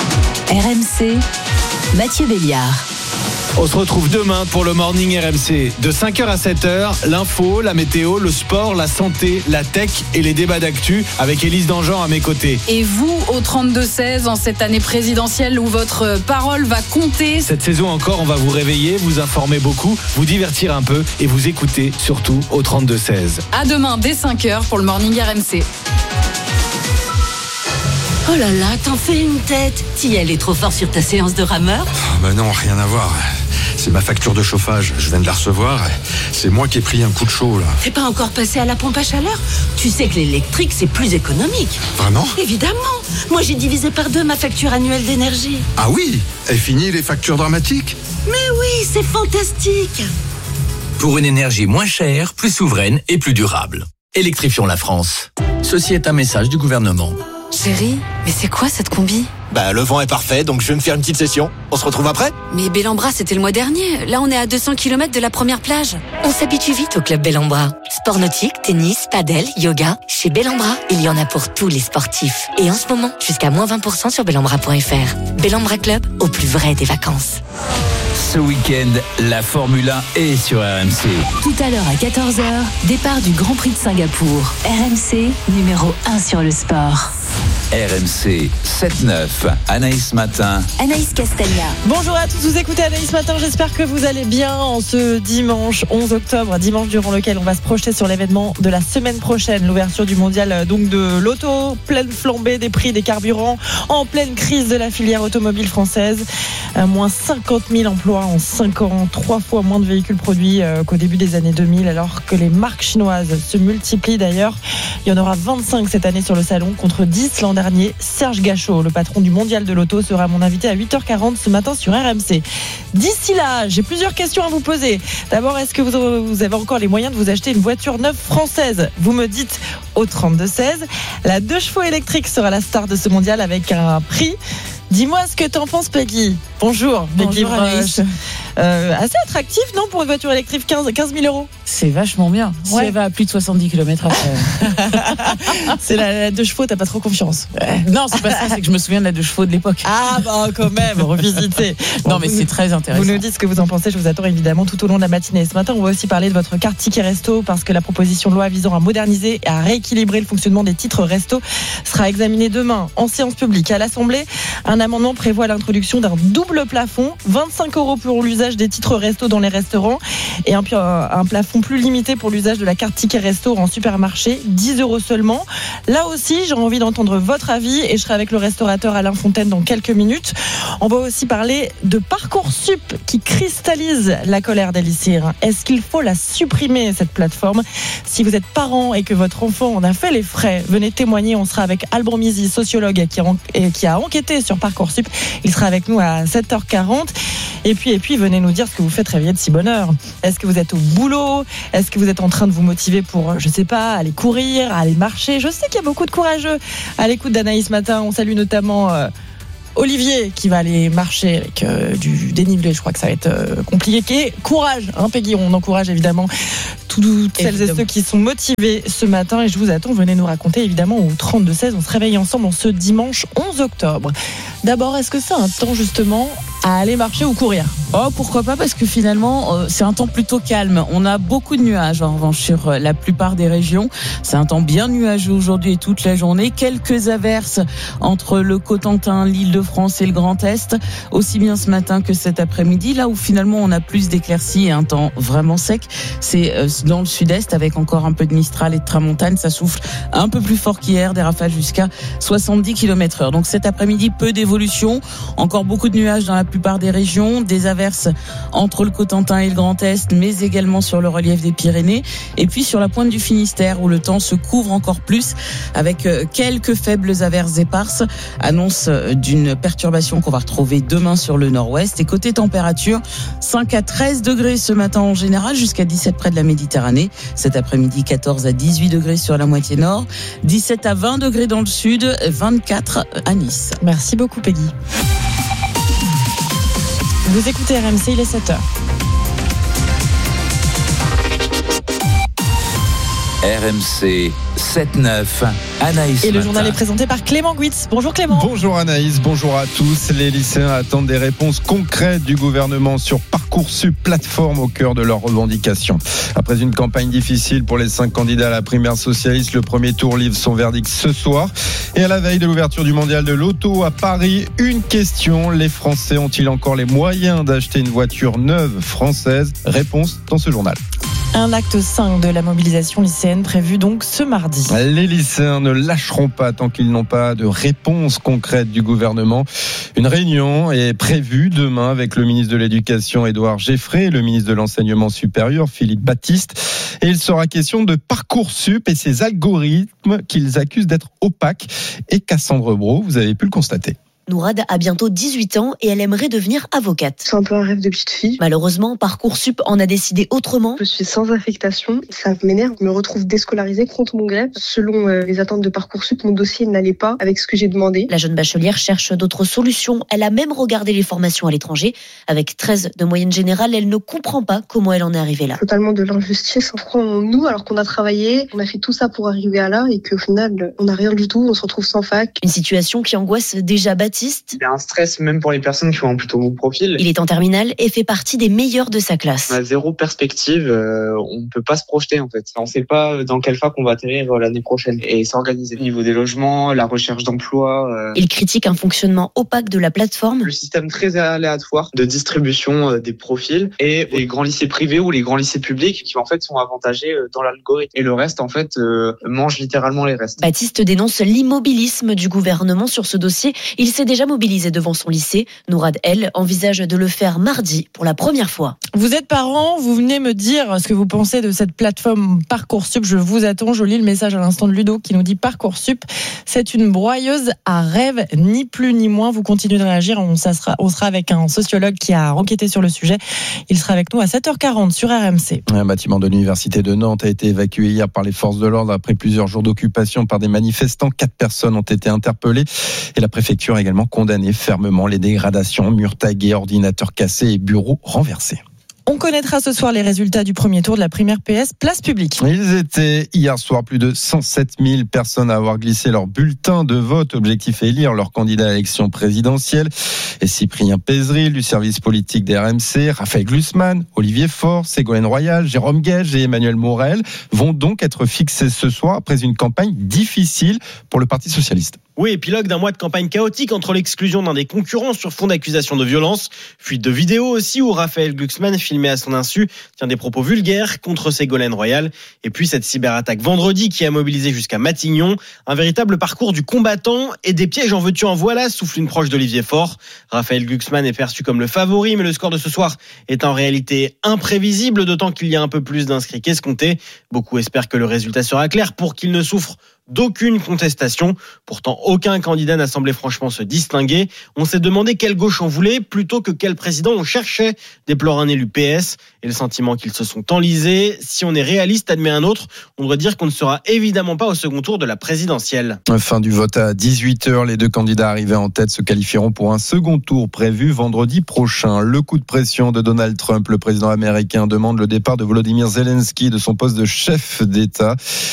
R M C, Mathieu Béliard. On se retrouve demain pour le Morning R M C. De cinq heures à sept heures, l'info, la météo, le sport, la santé, la tech et les débats d'actu avec Élise Dangean à mes côtés. Et vous, au trente-deux seize, en cette année présidentielle où votre parole va compter. Cette saison encore, on va vous réveiller, vous informer beaucoup, vous divertir un peu et vous écouter surtout au trente-deux seize. À demain dès cinq heures pour le Morning R M C. Oh là là, t'en fais une tête. T'y es allé trop fort sur ta séance de rameur? Oh bah non, rien à voir. C'est ma facture de chauffage, je viens de la recevoir. C'est moi qui ai pris un coup de chaud là. T'es pas encore passé à la pompe à chaleur? Tu sais que l'électrique c'est plus économique. Vraiment? Évidemment. Moi j'ai divisé par deux ma facture annuelle d'énergie. Ah oui? Et fini les factures dramatiques? Mais oui, c'est fantastique. Pour une énergie moins chère, plus souveraine et plus durable. Électrifions la France. Ceci est un message du gouvernement. Chérie, mais c'est quoi cette combi? Bah le vent est parfait, donc je vais me faire une petite session. On se retrouve après? Mais Bellambra c'était le mois dernier. Là on est à deux cents kilomètres de la première plage. On s'habitue vite au club Bellambra. Sport nautique, tennis, padel, yoga. Chez Bellambra, il y en a pour tous les sportifs. Et en ce moment, jusqu'à moins vingt pour cent sur bellambra point f r. Bellambra Club, au plus vrai des vacances. Ce week-end, la Formule un est sur R M C. Tout à l'heure à quatorze heures, départ du Grand Prix de Singapour. R M C, numéro un sur le sport. R M C sept neuf, Anaïs Matin. Anaïs Castagna. Bonjour à tous, vous écoutez Anaïs Matin, j'espère que vous allez bien en ce dimanche onze octobre, dimanche durant lequel on va se projeter sur l'événement de la semaine prochaine, l'ouverture du mondial donc de l'auto, pleine flambée des prix des carburants, en pleine crise de la filière automobile française, à moins cinquante mille emplois en cinq ans, trois fois moins de véhicules produits qu'au début des années deux mille, alors que les marques chinoises se multiplient d'ailleurs. Il y en aura vingt-cinq cette année sur le salon contre dix l'an dernier. Serge Gachot, le patron du mondial de l'auto, sera mon invité à huit heures quarante ce matin sur R M C. D'ici là, j'ai plusieurs questions à vous poser. D'abord, est-ce que vous avez encore les moyens de vous acheter une voiture neuve française? Vous me dites au trente-deux seize. La deux chevaux électrique sera la star de ce mondial avec un prix. Dis-moi ce que t'en penses, Peggy. Pour Bonjour, Bonjour Anaïs. Euh, assez attractif, non, pour une voiture électrique, quinze mille euros. C'est vachement bien. Si Ouais. elle va à plus de soixante-dix kilomètres heure. C'est la, la deux chevaux, t'as pas trop confiance. Non, c'est pas ça, c'est que je me souviens de la deux chevaux de l'époque. Ah bah quand même, revisiter. Non, mais c'est très intéressant. Vous nous dites ce que vous en pensez, je vous attends évidemment tout au long de la matinée. Ce matin, on va aussi parler de votre carte ticket resto parce que la proposition de loi visant à moderniser et à rééquilibrer le fonctionnement des titres resto sera examinée demain en séance publique. À l'Assemblée, un amendement prévoit l'introduction d'un double plafond, vingt-cinq euros pour l'usage des titres resto dans les restaurants et un, un plafond plus limité pour l'usage de la carte ticket resto en supermarché, dix euros seulement. Là aussi, j'ai envie d'entendre votre avis et je serai avec le restaurateur Alain Fontaine dans quelques minutes. On va aussi parler de Parcoursup qui cristallise la colère des lycéens. Est-ce qu'il faut la supprimer, cette plateforme ? Si vous êtes parent et que votre enfant en a fait les frais, venez témoigner. On sera avec Alban Mizy, sociologue qui a, qui a enquêté sur Parcoursup. Il sera avec nous à sept heures quarante. Et puis, et puis, venez nous dire ce que vous faites réveiller de si bonne heure. Est-ce que vous êtes au boulot ? Est-ce que vous êtes en train de vous motiver pour, je sais pas, aller courir, aller marcher ? Je sais qu'il y a beaucoup de courageux à l'écoute d'Anaïs Matin. On salue notamment euh, Olivier qui va aller marcher avec euh, du dénivelé. Je crois que ça va être euh, compliqué. Courage, hein, Peggy. On encourage évidemment toutes celles et ceux qui sont motivés ce matin. Et je vous attends. Venez nous raconter évidemment au trente-deux seize. On se réveille ensemble en ce dimanche onze octobre. D'abord, est-ce que c'est un temps justement à aller marcher ou courir ? Oh, pourquoi pas, parce que finalement, euh, c'est un temps plutôt calme. On a beaucoup de nuages, en revanche, sur euh, la plupart des régions. C'est un temps bien nuageux aujourd'hui et toute la journée. Quelques averses entre le Cotentin, l'Île-de-France et le Grand Est, aussi bien ce matin que cet après-midi. Là où finalement, on a plus d'éclaircies et un temps vraiment sec, c'est euh, dans le sud-est, avec encore un peu de Mistral et de Tramontane. Ça souffle un peu plus fort qu'hier, des rafales jusqu'à soixante-dix kilomètres heure. Donc cet après-midi, peu d'évolution. Encore beaucoup de nuages dans la plupart des régions, des averses entre le Cotentin et le Grand Est, mais également sur le relief des Pyrénées, et puis sur la pointe du Finistère où le temps se couvre encore plus avec quelques faibles averses éparses, annonce d'une perturbation qu'on va retrouver demain sur le nord-ouest. Et côté température, cinq à treize degrés ce matin en général, jusqu'à dix-sept près de la Méditerranée. Cet après-midi, quatorze à dix-huit degrés sur la moitié nord, dix-sept à vingt degrés dans le sud, vingt-quatre à Nice. Merci beaucoup Peggy. Vous écoutez R M C, il est sept heures. R M C sept neuf, Anaïs Et le Matin. journal est présenté par Clément Guitz. Bonjour Clément. Bonjour Anaïs, bonjour à tous. Les lycéens attendent des réponses concrètes du gouvernement sur Parcoursup, plateforme au cœur de leurs revendications. Après une campagne difficile pour les cinq candidats à la primaire socialiste, le premier tour livre son verdict ce soir. Et à la veille de l'ouverture du mondial de l'auto à Paris, une question: les Français ont-ils encore les moyens d'acheter une voiture neuve française ? Réponse dans ce journal. Un acte cinq de la mobilisation lycéenne prévu donc ce mardi. Les lycéens ne lâcheront pas tant qu'ils n'ont pas de réponse concrète du gouvernement. Une réunion est prévue demain avec le ministre de l'Éducation Édouard Geffray et le ministre de l'Enseignement supérieur Philippe Baptiste. Et il sera question de Parcoursup et ses algorithmes qu'ils accusent d'être opaques. Et Cassandre Brault, vous avez pu le constater. Nourad a bientôt dix-huit ans et elle aimerait devenir avocate. C'est un peu un rêve de petite fille. Malheureusement, Parcoursup en a décidé autrement. Je suis sans affectation, ça m'énerve, je me retrouve déscolarisée contre mon gré. Selon les attentes de Parcoursup, mon dossier n'allait pas avec ce que j'ai demandé. La jeune bachelière cherche d'autres solutions. Elle a même regardé les formations à l'étranger. Avec treize de moyenne générale, elle ne comprend pas comment elle en est arrivée là. Totalement de l'injustice. On croit en nous alors qu'on a travaillé, on a fait tout ça pour arriver à là et qu'au final, on n'a rien du tout, on se retrouve sans fac. Une situation qui angoisse déjà Baptiste. Il y a un stress même pour les personnes qui ont un plutôt bon profil. Il est en terminale et fait partie des meilleurs de sa classe. On a zéro perspective, euh, on ne peut pas se projeter en fait. On ne sait pas dans quelle fac on va atterrir l'année prochaine et s'organiser. Au niveau des logements, la recherche d'emploi. Euh... Il critique un fonctionnement opaque de la plateforme. Le système très aléatoire de distribution euh, des profils et les grands lycées privés ou les grands lycées publics qui en fait sont avantagés euh, dans l'algorithme. Et le reste en fait euh, mange littéralement les restes. Baptiste dénonce l'immobilisme du gouvernement sur ce dossier. Il s'est déjà mobilisé devant son lycée. Nourad, elle, envisage de le faire mardi pour la première fois. Vous êtes parents, vous venez me dire ce que vous pensez de cette plateforme Parcoursup. Je vous attends, je lis le message à l'instant de Ludo qui nous dit Parcoursup, c'est une broyeuse à rêve, ni plus ni moins. Vous continuez de réagir, on, ça sera, on sera avec un sociologue qui a enquêté sur le sujet. Il sera avec nous à sept heures quarante sur R M C. Un bâtiment de l'université de Nantes a été évacué hier par les forces de l'ordre après plusieurs jours d'occupation par des manifestants. Quatre personnes ont été interpellées et la préfecture a également également condamné fermement les dégradations, murs tagués, ordinateurs cassés et bureaux renversés. On connaîtra ce soir les résultats du premier tour de la primaire P S Place Publique. Ils étaient hier soir plus de cent sept mille personnes à avoir glissé leur bulletin de vote. Objectif élire leur candidat à l'élection présidentielle. Et Cyprien Pézeril du service politique des R M C, Raphaël Glucksmann, Olivier Faure, Ségolène Royal, Jérôme Guedj et Emmanuel Morel vont donc être fixés ce soir après une campagne difficile pour le Parti socialiste. Oui, épilogue d'un mois de campagne chaotique entre l'exclusion d'un des concurrents sur fond d'accusations de violence, fuite de vidéos aussi où Raphaël Glucksmann, filmé à son insu, tient des propos vulgaires contre Ségolène Royal, et puis cette cyberattaque vendredi qui a mobilisé jusqu'à Matignon, un véritable parcours du combattant et des pièges en veux-tu en voilà, souffle une proche d'Olivier Faure. Raphaël Glucksmann est perçu comme le favori, mais le score de ce soir est en réalité imprévisible, d'autant qu'il y a un peu plus d'inscrits qu'escompté. Beaucoup espèrent que le résultat sera clair pour qu'il ne souffre d'aucune contestation. Pourtant, aucun candidat n'a semblé franchement se distinguer. On s'est demandé quelle gauche on voulait plutôt que quel président on cherchait, déplore un élu P S. Et le sentiment qu'ils se sont enlisés. Si on est réaliste, admet un autre, on doit dire qu'on ne sera évidemment pas au second tour de la présidentielle. Fin du vote à dix-huit heures. Les deux candidats arrivés en tête se qualifieront pour un second tour prévu vendredi prochain. Le coup de pression de Donald Trump, le président américain, demande le départ de Volodymyr Zelensky de son poste de chef d'État.